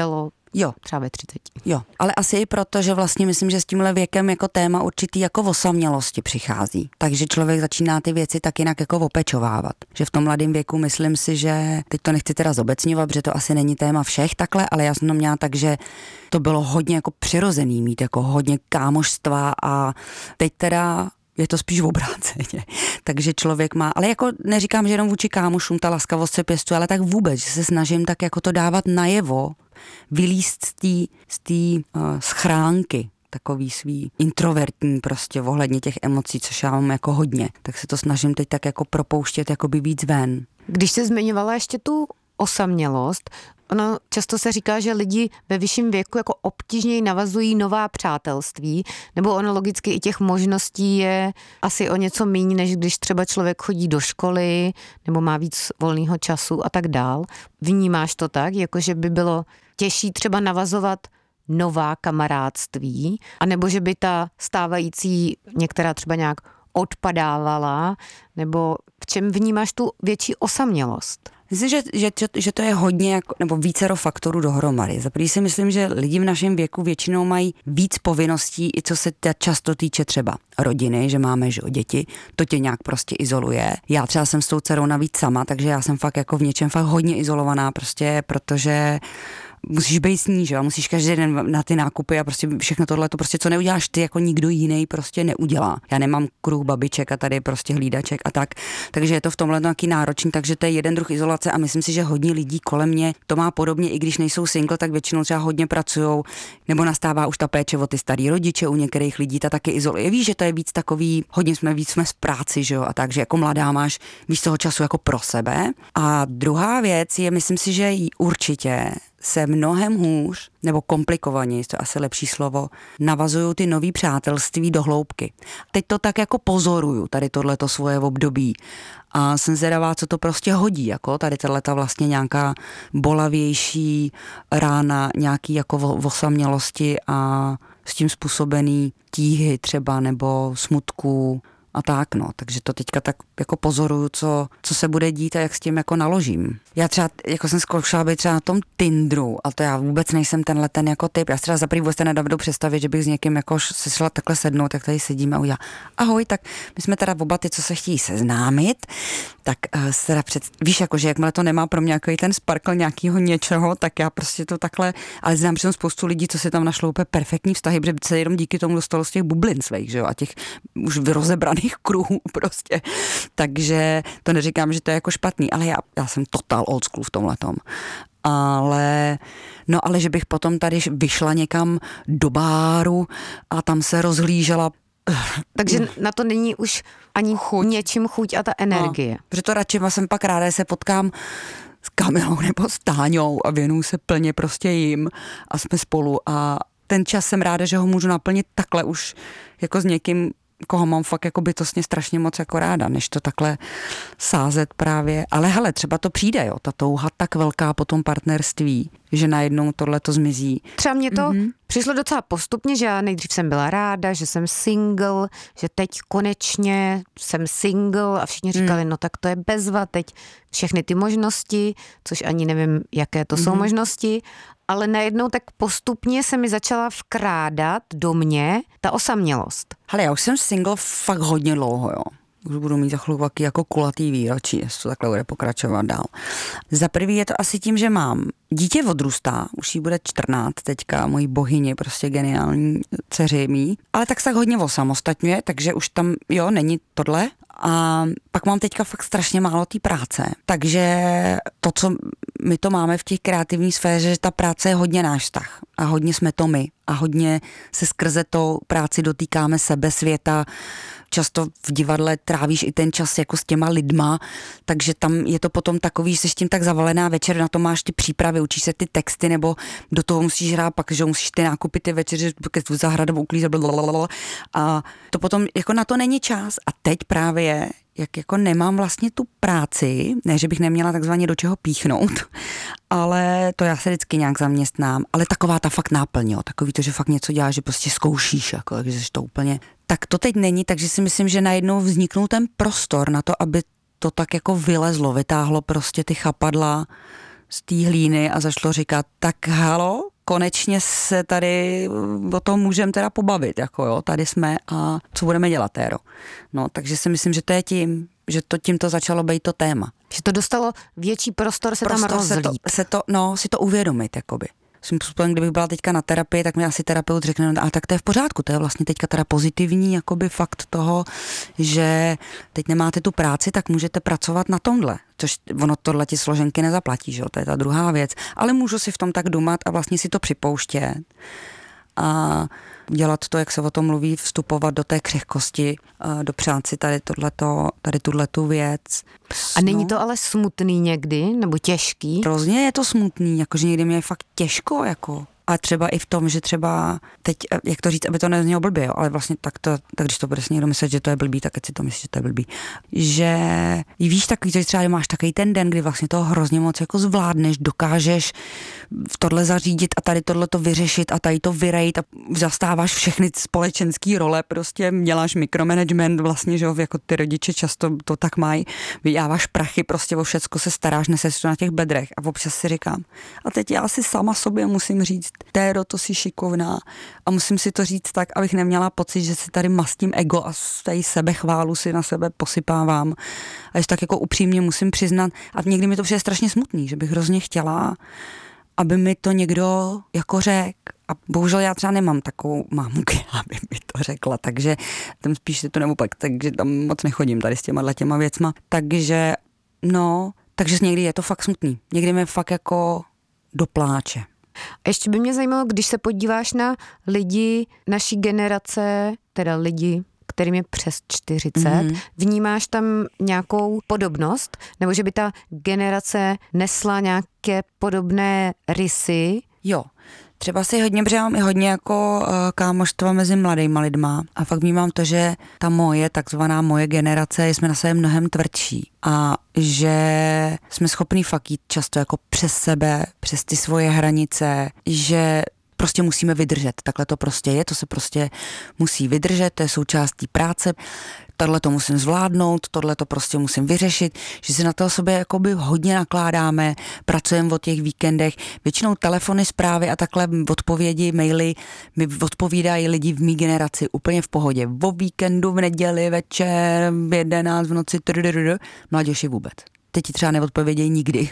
Jo. Třeba ve třiceti. Jo, ale asi i proto, že vlastně myslím, že s tímhle věkem jako téma určitý jako osamělosti přichází. Takže člověk začíná ty věci tak jinak jako opečovávat. Že v tom mladém věku myslím si, že teď to nechci teda zobecňovat, protože to asi není téma všech takhle, ale já jsem to měla tak, že to bylo hodně jako přirozený mít jako hodně kámošstva a teď teda je to spíš v obráceně. Takže člověk má, ale jako neříkám, že jenom vůči kámošům ta laskavost se pěstuje, ale tak vůbec, že se snažím tak jako to dávat najevo, vylízt z té z té uh, schránky, takový svý introvertní prostě ohledně těch emocí, což já mám jako hodně. Tak se to snažím teď tak jako propouštět jakoby víc ven. Když jsi zmiňovala ještě tu osamělost, ono často se říká, že lidi ve vyšším věku jako obtížněji navazují nová přátelství, nebo ono logicky i těch možností je asi o něco míň, než když třeba člověk chodí do školy, nebo má víc volného času a tak dál. Vnímáš to tak, jako že by bylo těžší třeba navazovat nová kamarádství, anebo že by ta stávající některá třeba nějak odpadávala, nebo v čem vnímáš tu větší osamělost? Myslím, že, že, že to je hodně jako, nebo vícero faktorů dohromady. Za první si myslím, že lidi v našem věku většinou mají víc povinností, i co se často týče třeba rodiny, že máme že, děti, to tě nějak prostě izoluje. Já třeba jsem s tou dcerou navíc sama, takže já jsem fakt jako v něčem fakt hodně izolovaná prostě, protože musíš být s ní, že jo, musíš každý den na ty nákupy a prostě všechno tohle, to prostě co neuděláš ty, jako nikdo jiný prostě neudělá. Já nemám kruh babiček a tady prostě hlídaček a tak, takže je to v tomhle nějaký náročný, takže to je jeden druh izolace a myslím si, že hodně lidí kolem mě to má podobně, i když nejsou single, tak většinou třeba hodně pracujou, nebo nastává už ta péče o ty starý rodiče, u některých lidí ta taky izoluje. Víš, že to je víc takový, hodně jsme víc jsme z práci, že jo, a takže jako mladá máš víc toho času jako pro sebe. A druhá věc je, myslím si, že určitě se mnohem hůř, nebo komplikovaněji, to je asi lepší slovo, navazují ty nový přátelství do hloubky. Teď to tak jako pozoruju, tady tohleto svoje období. A jsem zvědavá, co to prostě hodí, jako tady tato vlastně nějaká bolavější rána, nějaký jako osamělosti a s tím způsobený tíhy třeba, nebo smutku a tak, no. Takže to teďka tak jako pozoruju, co, co se bude dít a jak s tím jako naložím. Já třeba, jako jsem zkoušela být třeba na tom Tinderu, a to já vůbec nejsem tenhle ten jako typ. Já třeba za prvý vůbec nedovedu představit, že bych s někým jako se šla takhle sednout, tak tady sedíme a udělá ahoj, tak my jsme teda oba ty, co se chtějí seznámit, tak uh, se teda před, víš, jako, že jakmile to nemá pro mě jako ten sparkl nějakého něčeho, tak já prostě to takhle, ale znám přitom spoustu lidí, co si tam našlo úplně perfektní vztahy, protože se jenom díky tomu dostalo z těch bublin svých, že jo, a těch už rozebraných kruhů prostě. Takže to neříkám, že to je jako špatný, ale já, já jsem total old school v tomhletom. Ale, no ale že bych potom tady vyšla někam do báru a tam se rozhlížela. Takže na to není už ani chuť. něčím chuť a ta energie. No, protože to radši jsem pak ráda, že se potkám s Kamilou nebo s Táňou a věnuju se plně prostě jim a jsme spolu a ten čas jsem ráda, že ho můžu naplnit takhle už jako s někým, koho mám fakt jako bytostně strašně moc jako ráda, než to takhle sázet právě. Ale hele, třeba to přijde, jo, ta touha tak velká po tom partnerství, že najednou tohle to zmizí. Třeba mě to mm-hmm. přišlo docela postupně, že já nejdřív jsem byla ráda, že jsem single, že teď konečně jsem single a všichni říkali, mm. no tak to je bezva, teď všechny ty možnosti, což ani nevím, jaké to mm-hmm. jsou možnosti, ale najednou tak postupně se mi začala vkrádat do mě ta osamělost. Hele, já už jsem single fakt hodně dlouho, jo. Už budu mít za chvilku jako kulatý výročí, jestli to takhle bude pokračovat dál. Za prvý je to asi tím, že mám dítě odrůstá, už jí bude čtrnáct teďka, mojí bohyni, prostě geniální dceři mý, ale tak se tak hodně osamostatňuje, takže už tam, jo, není tohle. A pak mám teďka fakt strašně málo té práce, takže to, co my to máme v těch kreativní sféře, že ta práce je hodně náš vztah a hodně jsme to my a hodně se skrze to práci dotýkáme sebe, světa. Často v divadle trávíš i ten čas jako s těma lidma, takže tam je to potom takový, že jsi tím tak zavalená večer, na to máš ty přípravy, učíš se ty texty, nebo do toho musíš hrát pak, že musíš ty nákupy ty večeře, zahradu uklízet, blablabla. A to potom jako na to není čas. A teď právě jak jako nemám vlastně tu práci, ne, že bych neměla takzvaně do čeho píchnout, ale to já se vždycky nějak zaměstnám, ale taková ta fakt náplň, jo, takový to, že fakt něco děláš, že prostě zkoušíš, jako, takže jsi to úplně, tak to teď není, takže si myslím, že najednou vzniknul ten prostor na to, aby to tak jako vylezlo, vytáhlo prostě ty chapadla z té hlíny a začalo říkat, tak halo, konečně se tady o tom můžeme teda pobavit, jako jo, tady jsme a co budeme dělat, Téro. No, takže si myslím, že to je tím, že to tímto začalo být to téma. Že to dostalo větší prostor se prostor tam rozlít. Se to, se to, no, si to uvědomit, jakoby. Svým způsobem, kdybych byla teďka na terapii, tak mi asi terapeut řekne, no, ale tak to je v pořádku, to je vlastně teďka teda pozitivní jakoby fakt toho, že teď nemáte tu práci, tak můžete pracovat na tomhle, což ono tohle ti složenky nezaplatí, že jo, to je ta druhá věc, ale můžu si v tom tak dumat a vlastně si to připouštět a dělat to, jak se o tom mluví, vstupovat do té křehkosti, dopřát si tady tohleto, tady tuhletu věc. A není to ale smutný někdy, nebo těžký? Hrozně je to smutný, jakože někdy mě je fakt těžko, jako. A třeba i v tom, že třeba teď, jak to říct, aby to neznělo blbě, jo, ale vlastně tak, to, tak když to bude si někdo myslet, že to je blbý, tak ať si to myslí, že to je blbý. Že víš takový, že třeba máš takový ten den, kdy vlastně toho hrozně moc jako zvládneš, dokážeš v tohle zařídit a tady tohle to vyřešit a tady to vyrejt a zastáváš všechny společenský role, prostě děláš mikromanagement vlastně, že jo, jako ty rodiče často to tak mají, vyjáváš prachy, prostě o všecko se staráš, neseš to na těch bedrech a občas si říkám, a teď já si sama sobě musím říct, Téro, to jsi šikovná a musím si to říct tak, abych neměla pocit, že si tady mastím ego a tady sebechválu si na sebe posypávám. A ještě tak jako upřímně musím přiznat, a někdy mi to přijde strašně smutný, že bych hrozně chtěla, aby mi to někdo jako řekl. A bohužel já třeba nemám takovou mámu, která by mi to řekla, takže tam spíš si to neopak, takže tam moc nechodím tady s těma těma věcma. Takže no, takže někdy je to fakt smutný. Někdy mi fakt jako dopláče. A ještě by mě zajímalo, když se podíváš na lidi naší generace, teda lidi, kterým je přes čtyřicet, mm-hmm. vnímáš tam nějakou podobnost? Nebo že by ta generace nesla nějaké podobné rysy? Jo. Třeba si hodně přijám i hodně jako uh, kámoštva mezi mladýma lidma a fakt vnímám to, že ta moje, takzvaná moje generace, jsme na sebe mnohem tvrdší a že jsme schopní fakt jít často jako přes sebe, přes ty svoje hranice, že prostě musíme vydržet. Takhle to prostě je, to se prostě musí vydržet, to je součástí práce. Tohle to musím zvládnout, tohle to prostě musím vyřešit, že si na to sobě jakoby hodně nakládáme, pracujeme o těch víkendech, většinou telefony, zprávy a takhle odpovědi, maily mi odpovídají lidi v mý generaci úplně v pohodě. O víkendu, v neděli, večer, v jedenáct v noci, mladěši vůbec. Teď ti třeba neodpovědějí nikdy.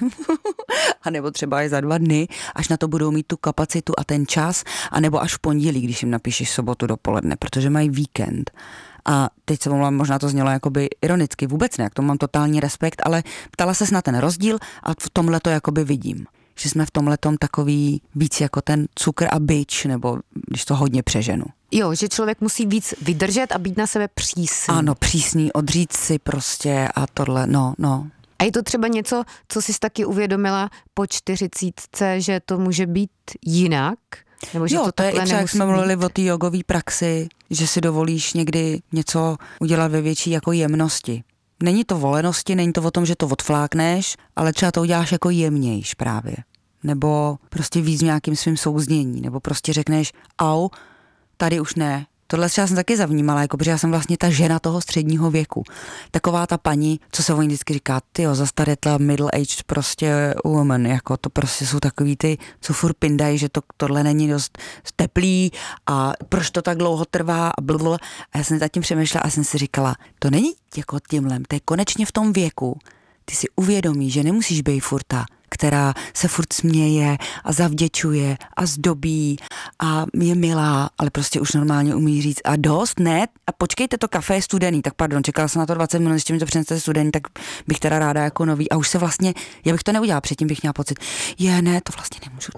A nebo třeba i za dva dny, až na to budou mít tu kapacitu a ten čas, a nebo až v pondělí, když jim napíšeš sobotu dopoledne, protože mají víkend. A teď se mluvám, možná to znělo jakoby ironicky, vůbec ne, k tomu mám totální respekt, ale ptala ses na ten rozdíl a v tomhle to jakoby vidím. Že jsme v tomhletom takový víc jako ten cukr a bič, nebo když to hodně přeženu. Jo, že člověk musí víc vydržet a být na sebe přísný. Ano, přísný, odříct si prostě a tohle, no, no. A je to třeba něco, co jsi taky uvědomila po čtyřicítce, že to může být jinak? Nebo že jo, to, to je i třeba, jak jsme být. mluvili o té jogové praxi, že si dovolíš někdy něco udělat ve větší jako jemnosti. Není to volenosti, není to o tom, že to odflákneš, ale třeba to uděláš jako jemnějš právě. Nebo prostě víc v nějakým svým souznění, nebo prostě řekneš, au, tady už ne. Tohle třeba jsem taky zavnímala, jako, protože já jsem vlastně ta žena toho středního věku. Taková ta paní, co se o ní vždycky říká, tyjo, zastaretla middle-aged prostě woman, jako to prostě jsou takový ty, co furt pindají, že to, tohle není dost teplý a proč to tak dlouho trvá a blablabla. A já jsem zatím přemýšlela a jsem si říkala, to není jako tímhle, to je konečně v tom věku, ty si uvědomíš, že nemusíš být furt ta, která se furt směje a zavděčuje a zdobí a je milá, ale prostě už normálně umí říct a dost, ne? A počkejte, to kafe je studený, tak pardon, čekala jsem na to dvacet minut, ještě mi to přinesete studený, tak bych teda ráda jako nový a už se vlastně, já bych to neudělala, předtím bych měla pocit, je, ne, to vlastně nemůžu,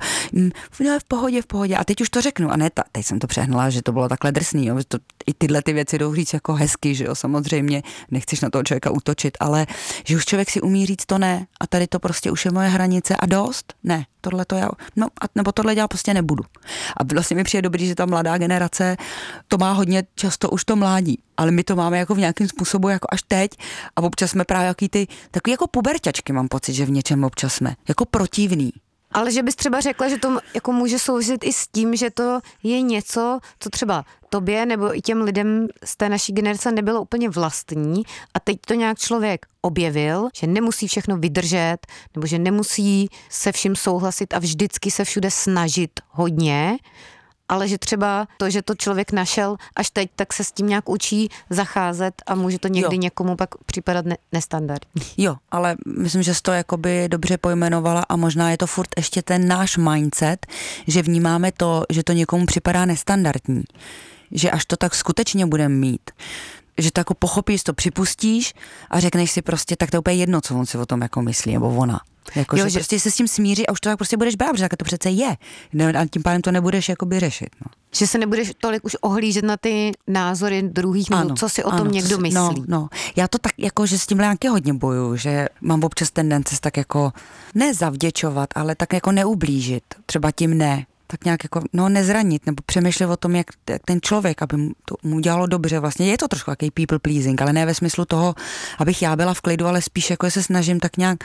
ne, v pohodě, v pohodě a teď už to řeknu a ne, ta, teď jsem to přehnala, že to bylo takhle drsný, jo, to, i tyhle ty věci jdou říct jako hezky, že jo, samozřejmě, nechceš na toho člověka útočit, ale že už člověk si umí říct to ne a tady to prostě už je moje hranice a dost? Ne, tohle to já, no a nebo tohle dělat prostě nebudu. A vlastně mi přijde dobrý, že ta mladá generace to má hodně často už to mládí, ale my to máme jako v nějakém způsobu jako až teď a občas jsme právě jaký ty, takový jako puberťačky mám pocit, že v něčem občas jsme, jako protivný. Ale že bys třeba řekla, že to jako může souviset i s tím, že to je něco, co třeba tobě nebo i těm lidem z té naší generace nebylo úplně vlastní a teď to nějak člověk objevil, že nemusí všechno vydržet nebo že nemusí se vším souhlasit a vždycky se všude snažit hodně, ale že třeba to, že to člověk našel až teď, tak se s tím nějak učí zacházet a může to někdy jo. někomu pak připadat ne- nestandardní. Jo, ale myslím, že jsi to jakoby dobře pojmenovala a možná je to furt ještě ten náš mindset, že vnímáme to, že to někomu připadá nestandardní. Že až to tak skutečně budeme mít, že to jako pochopíš, to připustíš a řekneš si prostě, tak to je úplně jedno, co on si o tom jako myslí, nebo ona. Jako, jo, že, že prostě se s tím smíří a už to tak prostě budeš brát, protože tak to přece je. A tím pádem to nebudeš jakoby řešit. No. Že se nebudeš tolik už ohlížet na ty názory druhých, nebo co si o tom ano, někdo si, myslí. No, no. Já to tak jako, že s tím nějaké hodně bojuju, že mám občas tendence tak jako ne zavděčovat, ale tak jako neublížit. Třeba tím ne. Tak nějak jako, no nezranit, nebo přemýšlet o tom, jak, jak ten člověk, aby mu to mu dělalo dobře. Vlastně je to trošku jaký people pleasing, ale ne ve smyslu toho, abych já byla v klidu, ale spíš jako se snažím tak nějak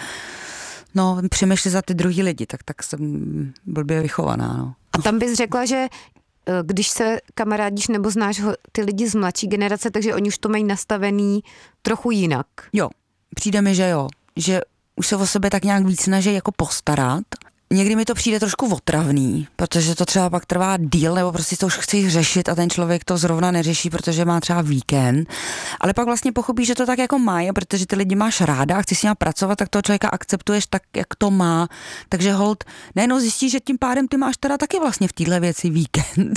no, přemýšlet za ty druhý lidi, tak, tak jsem blbě vychovaná, no. A tam bys řekla, že když se kamarádíš nebo znáš ho, ty lidi z mladší generace, takže oni už to mají nastavený trochu jinak. Jo, přijde mi, že jo, že už se o sebe tak nějak víc snaží jako postarat. Někdy mi to přijde trošku otravný, protože to třeba pak trvá díl, nebo prostě to už chci řešit a ten člověk to zrovna neřeší, protože má třeba víkend. Ale pak vlastně pochopíš, že to tak jako má, protože ty lidi máš ráda a chci s ním pracovat, tak toho člověka akceptuješ tak, jak to má. Takže hold, nejenom zjistíš, že tím pádem ty máš teda taky vlastně v téhle věci víkend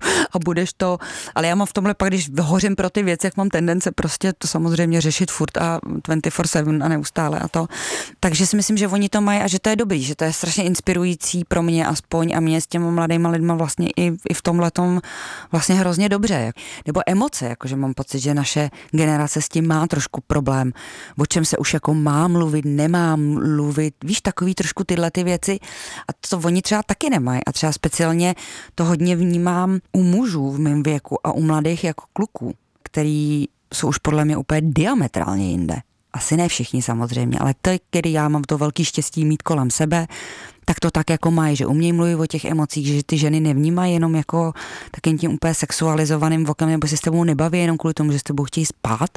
a budeš to, ale já mám v tomhle pak, když hořím pro ty věci, jak mám tendence prostě to samozřejmě řešit furt a dvacet čtyři sedm a neustále a to. Takže si myslím, že oni to mají a že to je dobrý, že to je strašně inspirující pro mě aspoň a mě s těma mladýma lidma vlastně i, i v tomhletom vlastně hrozně dobře. Nebo emoce, jakože mám pocit, že naše generace s tím má trošku problém, o čem se už jako má mluvit, nemá mluvit, víš, takový trošku tyhle ty věci a to oni třeba taky nemají a třeba speciálně to hodně vnímám u mužů v mém věku a u mladých jako kluků, který jsou už podle mě úplně diametrálně jinde. Asi ne všichni samozřejmě, ale ty, který já mám to velký štěstí mít kolem sebe, tak to tak jako mají, že umějí mluvit o těch emocích, že ty ženy nevnímají jenom jako takým tím úplně sexualizovaným vokem, nebo se s tebou nebaví jenom kvůli tomu, že s tebou chtějí spát.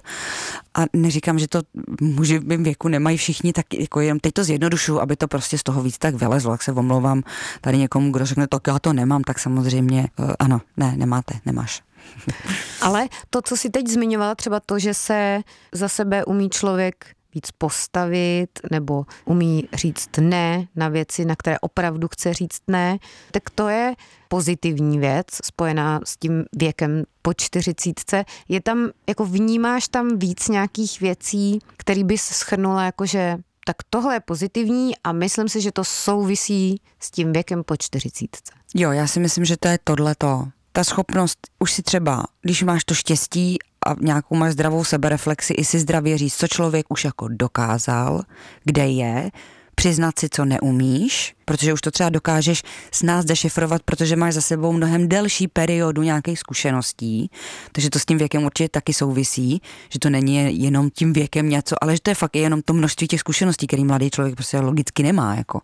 A neříkám, že to muži v mém věku nemají všichni, tak jako jenom teď to zjednodušuju, aby to prostě z toho víc tak vylezlo, jak se omlouvám tady někomu, kdo řekne, tak já to nemám, tak samozřejmě uh, ano, ne, nemáte, nemáš. Ale to, co si teď zmiňovala, třeba to, že se za sebe umí člověk víc postavit nebo umí říct ne na věci, na které opravdu chce říct ne, tak to je pozitivní věc spojená s tím věkem po čtyřicítce. Je tam, jako vnímáš tam víc nějakých věcí, který bys shrnula jakože tak tohle je pozitivní a myslím si, že to souvisí s tím věkem po čtyřicítce. Jo, já si myslím, že to je tohleto. Ta schopnost, už si třeba, když máš to štěstí a nějakou máš zdravou sebereflexi, i si zdravě říct, co člověk už jako dokázal, kde je, přiznat si, co neumíš, protože už to třeba dokážeš s nás dešifrovat, protože máš za sebou mnohem delší periodu nějakých zkušeností, takže to s tím věkem určitě taky souvisí, že to není jenom tím věkem něco, ale že to je fakt jenom to množství těch zkušeností, který mladý člověk prostě logicky nemá, jako.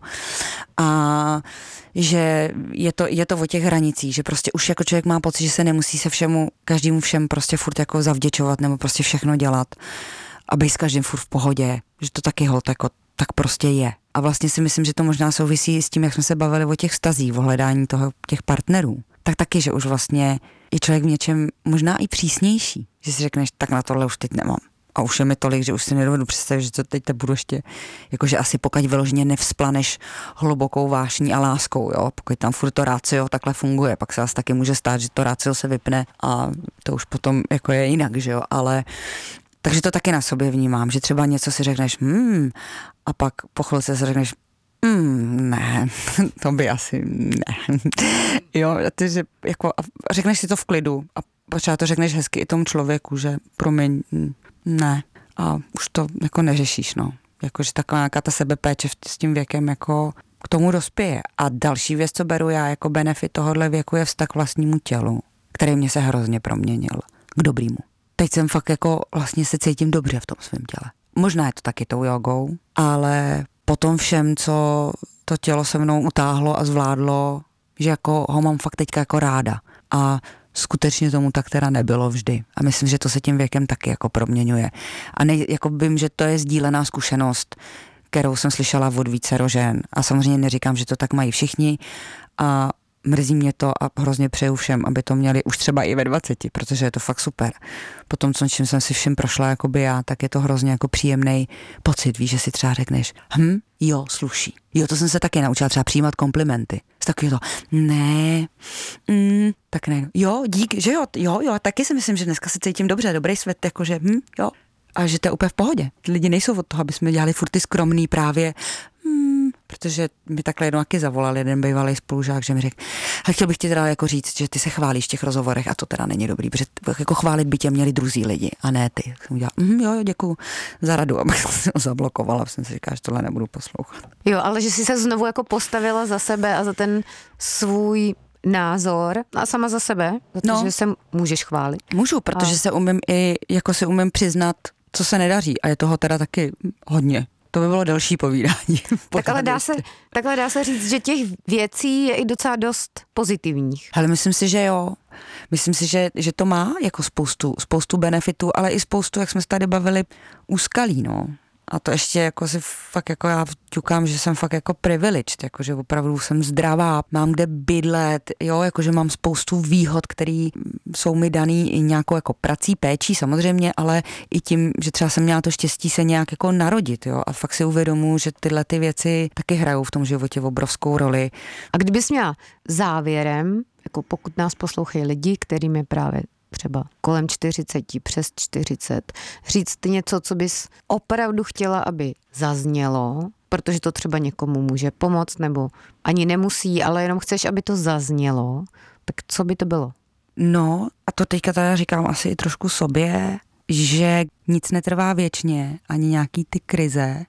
A že je to, je to o těch hranicích, že prostě už jako člověk má pocit, že se nemusí se všemu, každému všem prostě furt jako zavděčovat nebo prostě všechno dělat a být s každým furt v pohodě, že to taky holt jako tak prostě je. A vlastně si myslím, že to možná souvisí s tím, jak jsme se bavili o těch vztazích, o hledání toho, těch partnerů. Tak taky, že už vlastně je člověk v něčem možná i přísnější, že si řekneš, tak na tohle už teď nemám. A už je mi tolik, že už si nedovedu představit, že to teď te budu ještě, jakože asi pokud vyloženě nevzplaneš hlubokou vášní a láskou, jo, pokud tam furt to rácio takhle funguje, pak se asi taky může stát, že to rácio se vypne a to už potom jako je jinak, že jo, ale takže to taky na sobě vnímám, že třeba něco si řekneš, hmm, a pak po chvilce si řekneš, hmm, ne, to by asi ne. Jo, ty, že jako, a řekneš si to v klidu a třeba to řekneš hezky i tomu člověku, že promiň, ne. A už to jako neřešíš, no. Jakože taková nějaká ta sebepéče s tím věkem jako k tomu dospěje. A další věc, co beru já jako benefit tohohle věku, je vztah k vlastnímu tělu, který mě se hrozně proměnil k dobrýmu. Teď jsem fakt jako vlastně se cítím dobře v tom svém těle. Možná je to taky tou jogou, ale po tom všem, co to tělo se mnou utáhlo a zvládlo, že jako ho mám fakt teďka jako ráda. A skutečně tomu tak teda nebylo vždy. A myslím, že to se tím věkem taky jako proměňuje. A ne, jako vím, že to je sdílená zkušenost, kterou jsem slyšela od vícero žen. A samozřejmě neříkám, že to tak mají všichni. A mrzí mě to a hrozně přeju všem, aby to měli už třeba i ve dvaceti, protože je to fakt super. Potom, co čím jsem si všem prošla jakoby já, tak je to hrozně jako příjemný pocit, víš, že si třeba řekneš, hm, jo, sluší. Jo, to jsem se taky naučila třeba přijímat komplimenty. Z takového to, ne, mm, tak ne, jo, dík, že jo, jo, jo, taky si myslím, že dneska se cítím dobře, dobrý svět, jakože, hm, jo. A že to je úplně v pohodě. Ty lidi nejsou od toho, aby jsme dělali furt ty skromný právě, hmm, protože mi takhle jednou taky zavolal jeden bývalý spolužák, že mi řekl, ale chtěl bych ti teda jako říct, že ty se chválíš v těch rozhovorech a to teda není dobrý, protože jako chválit by tě měli druzí lidi a ne ty. Jsem udělal, mm, jo, jo, děkuju za radu, abych se ho zablokovala, jsem si říkala, že tohle nebudu poslouchat. Jo, ale že jsi se znovu jako postavila za sebe a za ten svůj názor a sama za sebe, protože no, se můžeš chválit. Můžu, protože a... se umím i, jako se umím přiznat, co se nedaří a je toho teda taky hodně. To by bylo delší povídání. Tak ale dá se, takhle dá se říct, že těch věcí je i docela dost pozitivních. Ale myslím si, že jo. Myslím si, že, že to má jako spoustu, spoustu benefitů, ale i spoustu, jak jsme se tady bavili, úskalí, no. A to ještě jako si fakt jako já ťukám, že jsem fakt jako privileged, jako že opravdu jsem zdravá, mám kde bydlet, jo, jakože mám spoustu výhod, které jsou mi daný i nějakou jako prací, péčí samozřejmě, ale i tím, že třeba jsem měla to štěstí se nějak jako narodit, jo, a fakt si uvědomuji, že tyhle ty věci taky hrajou v tom životě obrovskou roli. A kdybys měla závěrem, jako pokud nás poslouchají lidi, kterým je právě třeba kolem čtyřiceti, přes čtyřicet, říct něco, co bys opravdu chtěla, aby zaznělo, protože to třeba někomu může pomoct, nebo ani nemusí, ale jenom chceš, aby to zaznělo, tak co by to bylo? No, a to teďka teda říkám asi i trošku sobě, že nic netrvá věčně, ani nějaký ty krize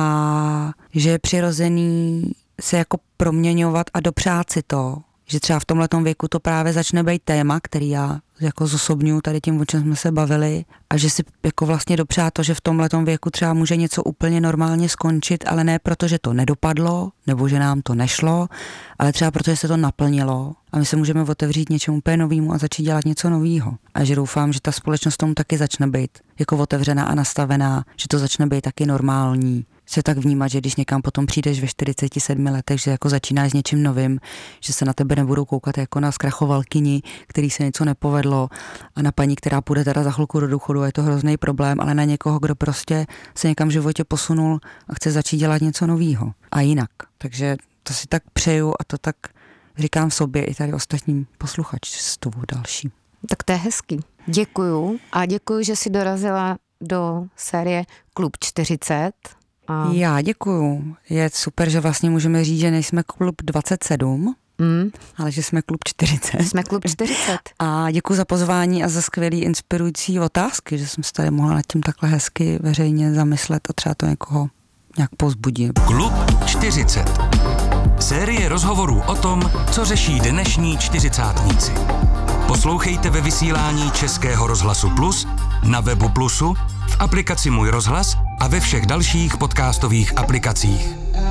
a že je přirozený se jako proměňovat a dopřát si to, že třeba v tomhletom věku to právě začne být téma, který já jako zosobňuji tady tím, o čem jsme se bavili, a že si jako vlastně dopřát to, že v tomhletom věku třeba může něco úplně normálně skončit, ale ne proto, že to nedopadlo, nebo že nám to nešlo, ale třeba proto, že se to naplnilo a my se můžeme otevřít něčemu úplně novému a začít dělat něco nového. A že doufám, že ta společnost tomu taky začne být jako otevřená a nastavená, že to začne být taky normální. Se tak vnímat, že když někam potom přijdeš ve čtyřiceti sedmi letech, že jako začínáš s něčím novým, že se na tebe nebudou koukat jako na zkrachovalkyni, který se něco nepovedlo, a na paní, která půjde teda za chvilku do důchodu, je to hrozný problém, ale na někoho, kdo prostě se někam v životě posunul a chce začít dělat něco nového a jinak. Takže to si tak přeju a to tak říkám sobě i tady ostatním posluchačstvu další. Tak to je hezký. Děkuju a děkuju, že jsi dorazila do série Klub čtyřicet. A... Já děkuju. Je super, že vlastně můžeme říct, že nejsme klub dvacet sedm, mm. ale že jsme klub čtyřicet. Jsme klub čtyřicet. A děkuju za pozvání a za skvělý inspirující otázky, že jsem se tady mohla nad tím takhle hezky veřejně zamyslet a třeba to někoho nějak povzbudí. Klub čtyřicet. Série rozhovorů o tom, co řeší dnešní čtyřicátníci. Poslouchejte ve vysílání Českého rozhlasu Plus, na webu Plusu, v aplikaci Můj rozhlas a ve všech dalších podcastových aplikacích.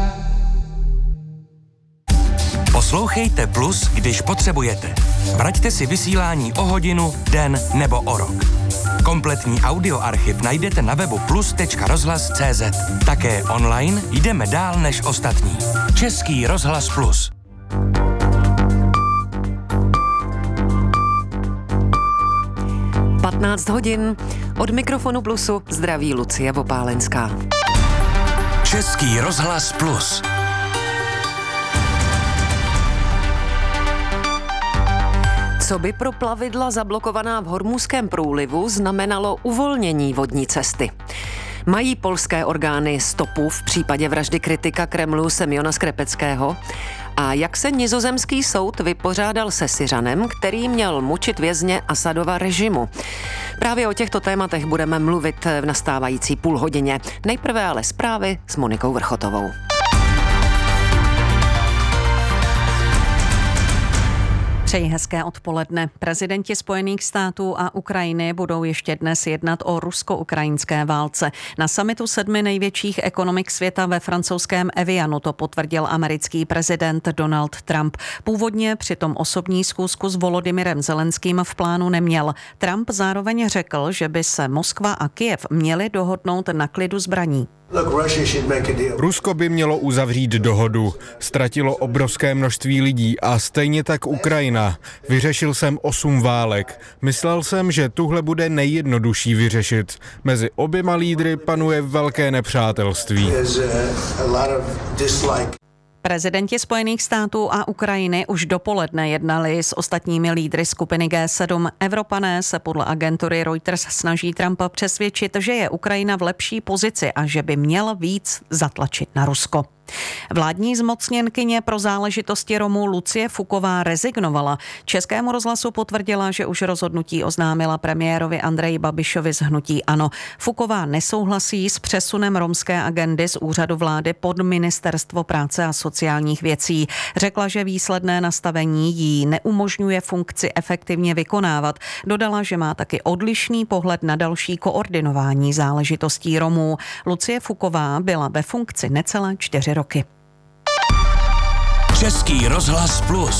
Poslouchejte Plus, když potřebujete. Vraťte si vysílání o hodinu, den nebo o rok. Kompletní audioarchiv najdete na webu plus tečka rozhlas tečka cé zet. Také online jdeme dál než ostatní. Český rozhlas Plus. patnáct hodin, od mikrofonu Plusu zdraví Lucie Vopálenská. Český rozhlas Plus. Co by pro plavidla zablokovaná v Hormuzském průlivu znamenalo uvolnění vodní cesty? Mají polské orgány stopu v případě vraždy kritika Kremlu Semjona Skrepeckého? A jak se nizozemský soud vypořádal se Syřanem, který měl mučit vězně Asadova režimu? Právě o těchto tématech budeme mluvit v nastávající půl hodině. Nejprve ale zprávy s Monikou Vrchotovou. Přeji hezké odpoledne. Prezidenti Spojených států a Ukrajiny budou ještě dnes jednat o rusko-ukrajinské válce. Na summitu sedmi největších ekonomik světa ve francouzském Evianu to potvrdil americký prezident Donald Trump. Původně přitom osobní schůzku s Volodymyrem Zelenským v plánu neměl. Trump zároveň řekl, že by se Moskva a Kyjev měli dohodnout na klidu zbraní. Rusko by mělo uzavřít dohodu. Ztratilo obrovské množství lidí a stejně tak Ukrajina. Vyřešil jsem osm válek. Myslel jsem, že tuhle bude nejjednodušší vyřešit. Mezi oběma lídry panuje velké nepřátelství. Prezidenti Spojených států a Ukrajiny už dopoledne jednali s ostatními lídry skupiny G sedm. Evropané se podle agentury Reuters snaží Trumpa přesvědčit, že je Ukrajina v lepší pozici a že by měl víc zatlačit na Rusko. Vládní zmocněnkyně pro záležitosti Romů Lucie Fuková rezignovala. Českému rozhlasu potvrdila, že už rozhodnutí oznámila premiérovi Andreji Babišovi z hnutí ANO. Fuková nesouhlasí s přesunem romské agendy z úřadu vlády pod Ministerstvo práce a sociálních věcí. Řekla, že výsledné nastavení jí neumožňuje funkci efektivně vykonávat. Dodala, že má taky odlišný pohled na další koordinování záležitostí Romů. Lucie Fuková byla ve funkci necelé čtyři roky. Český rozhlas Plus.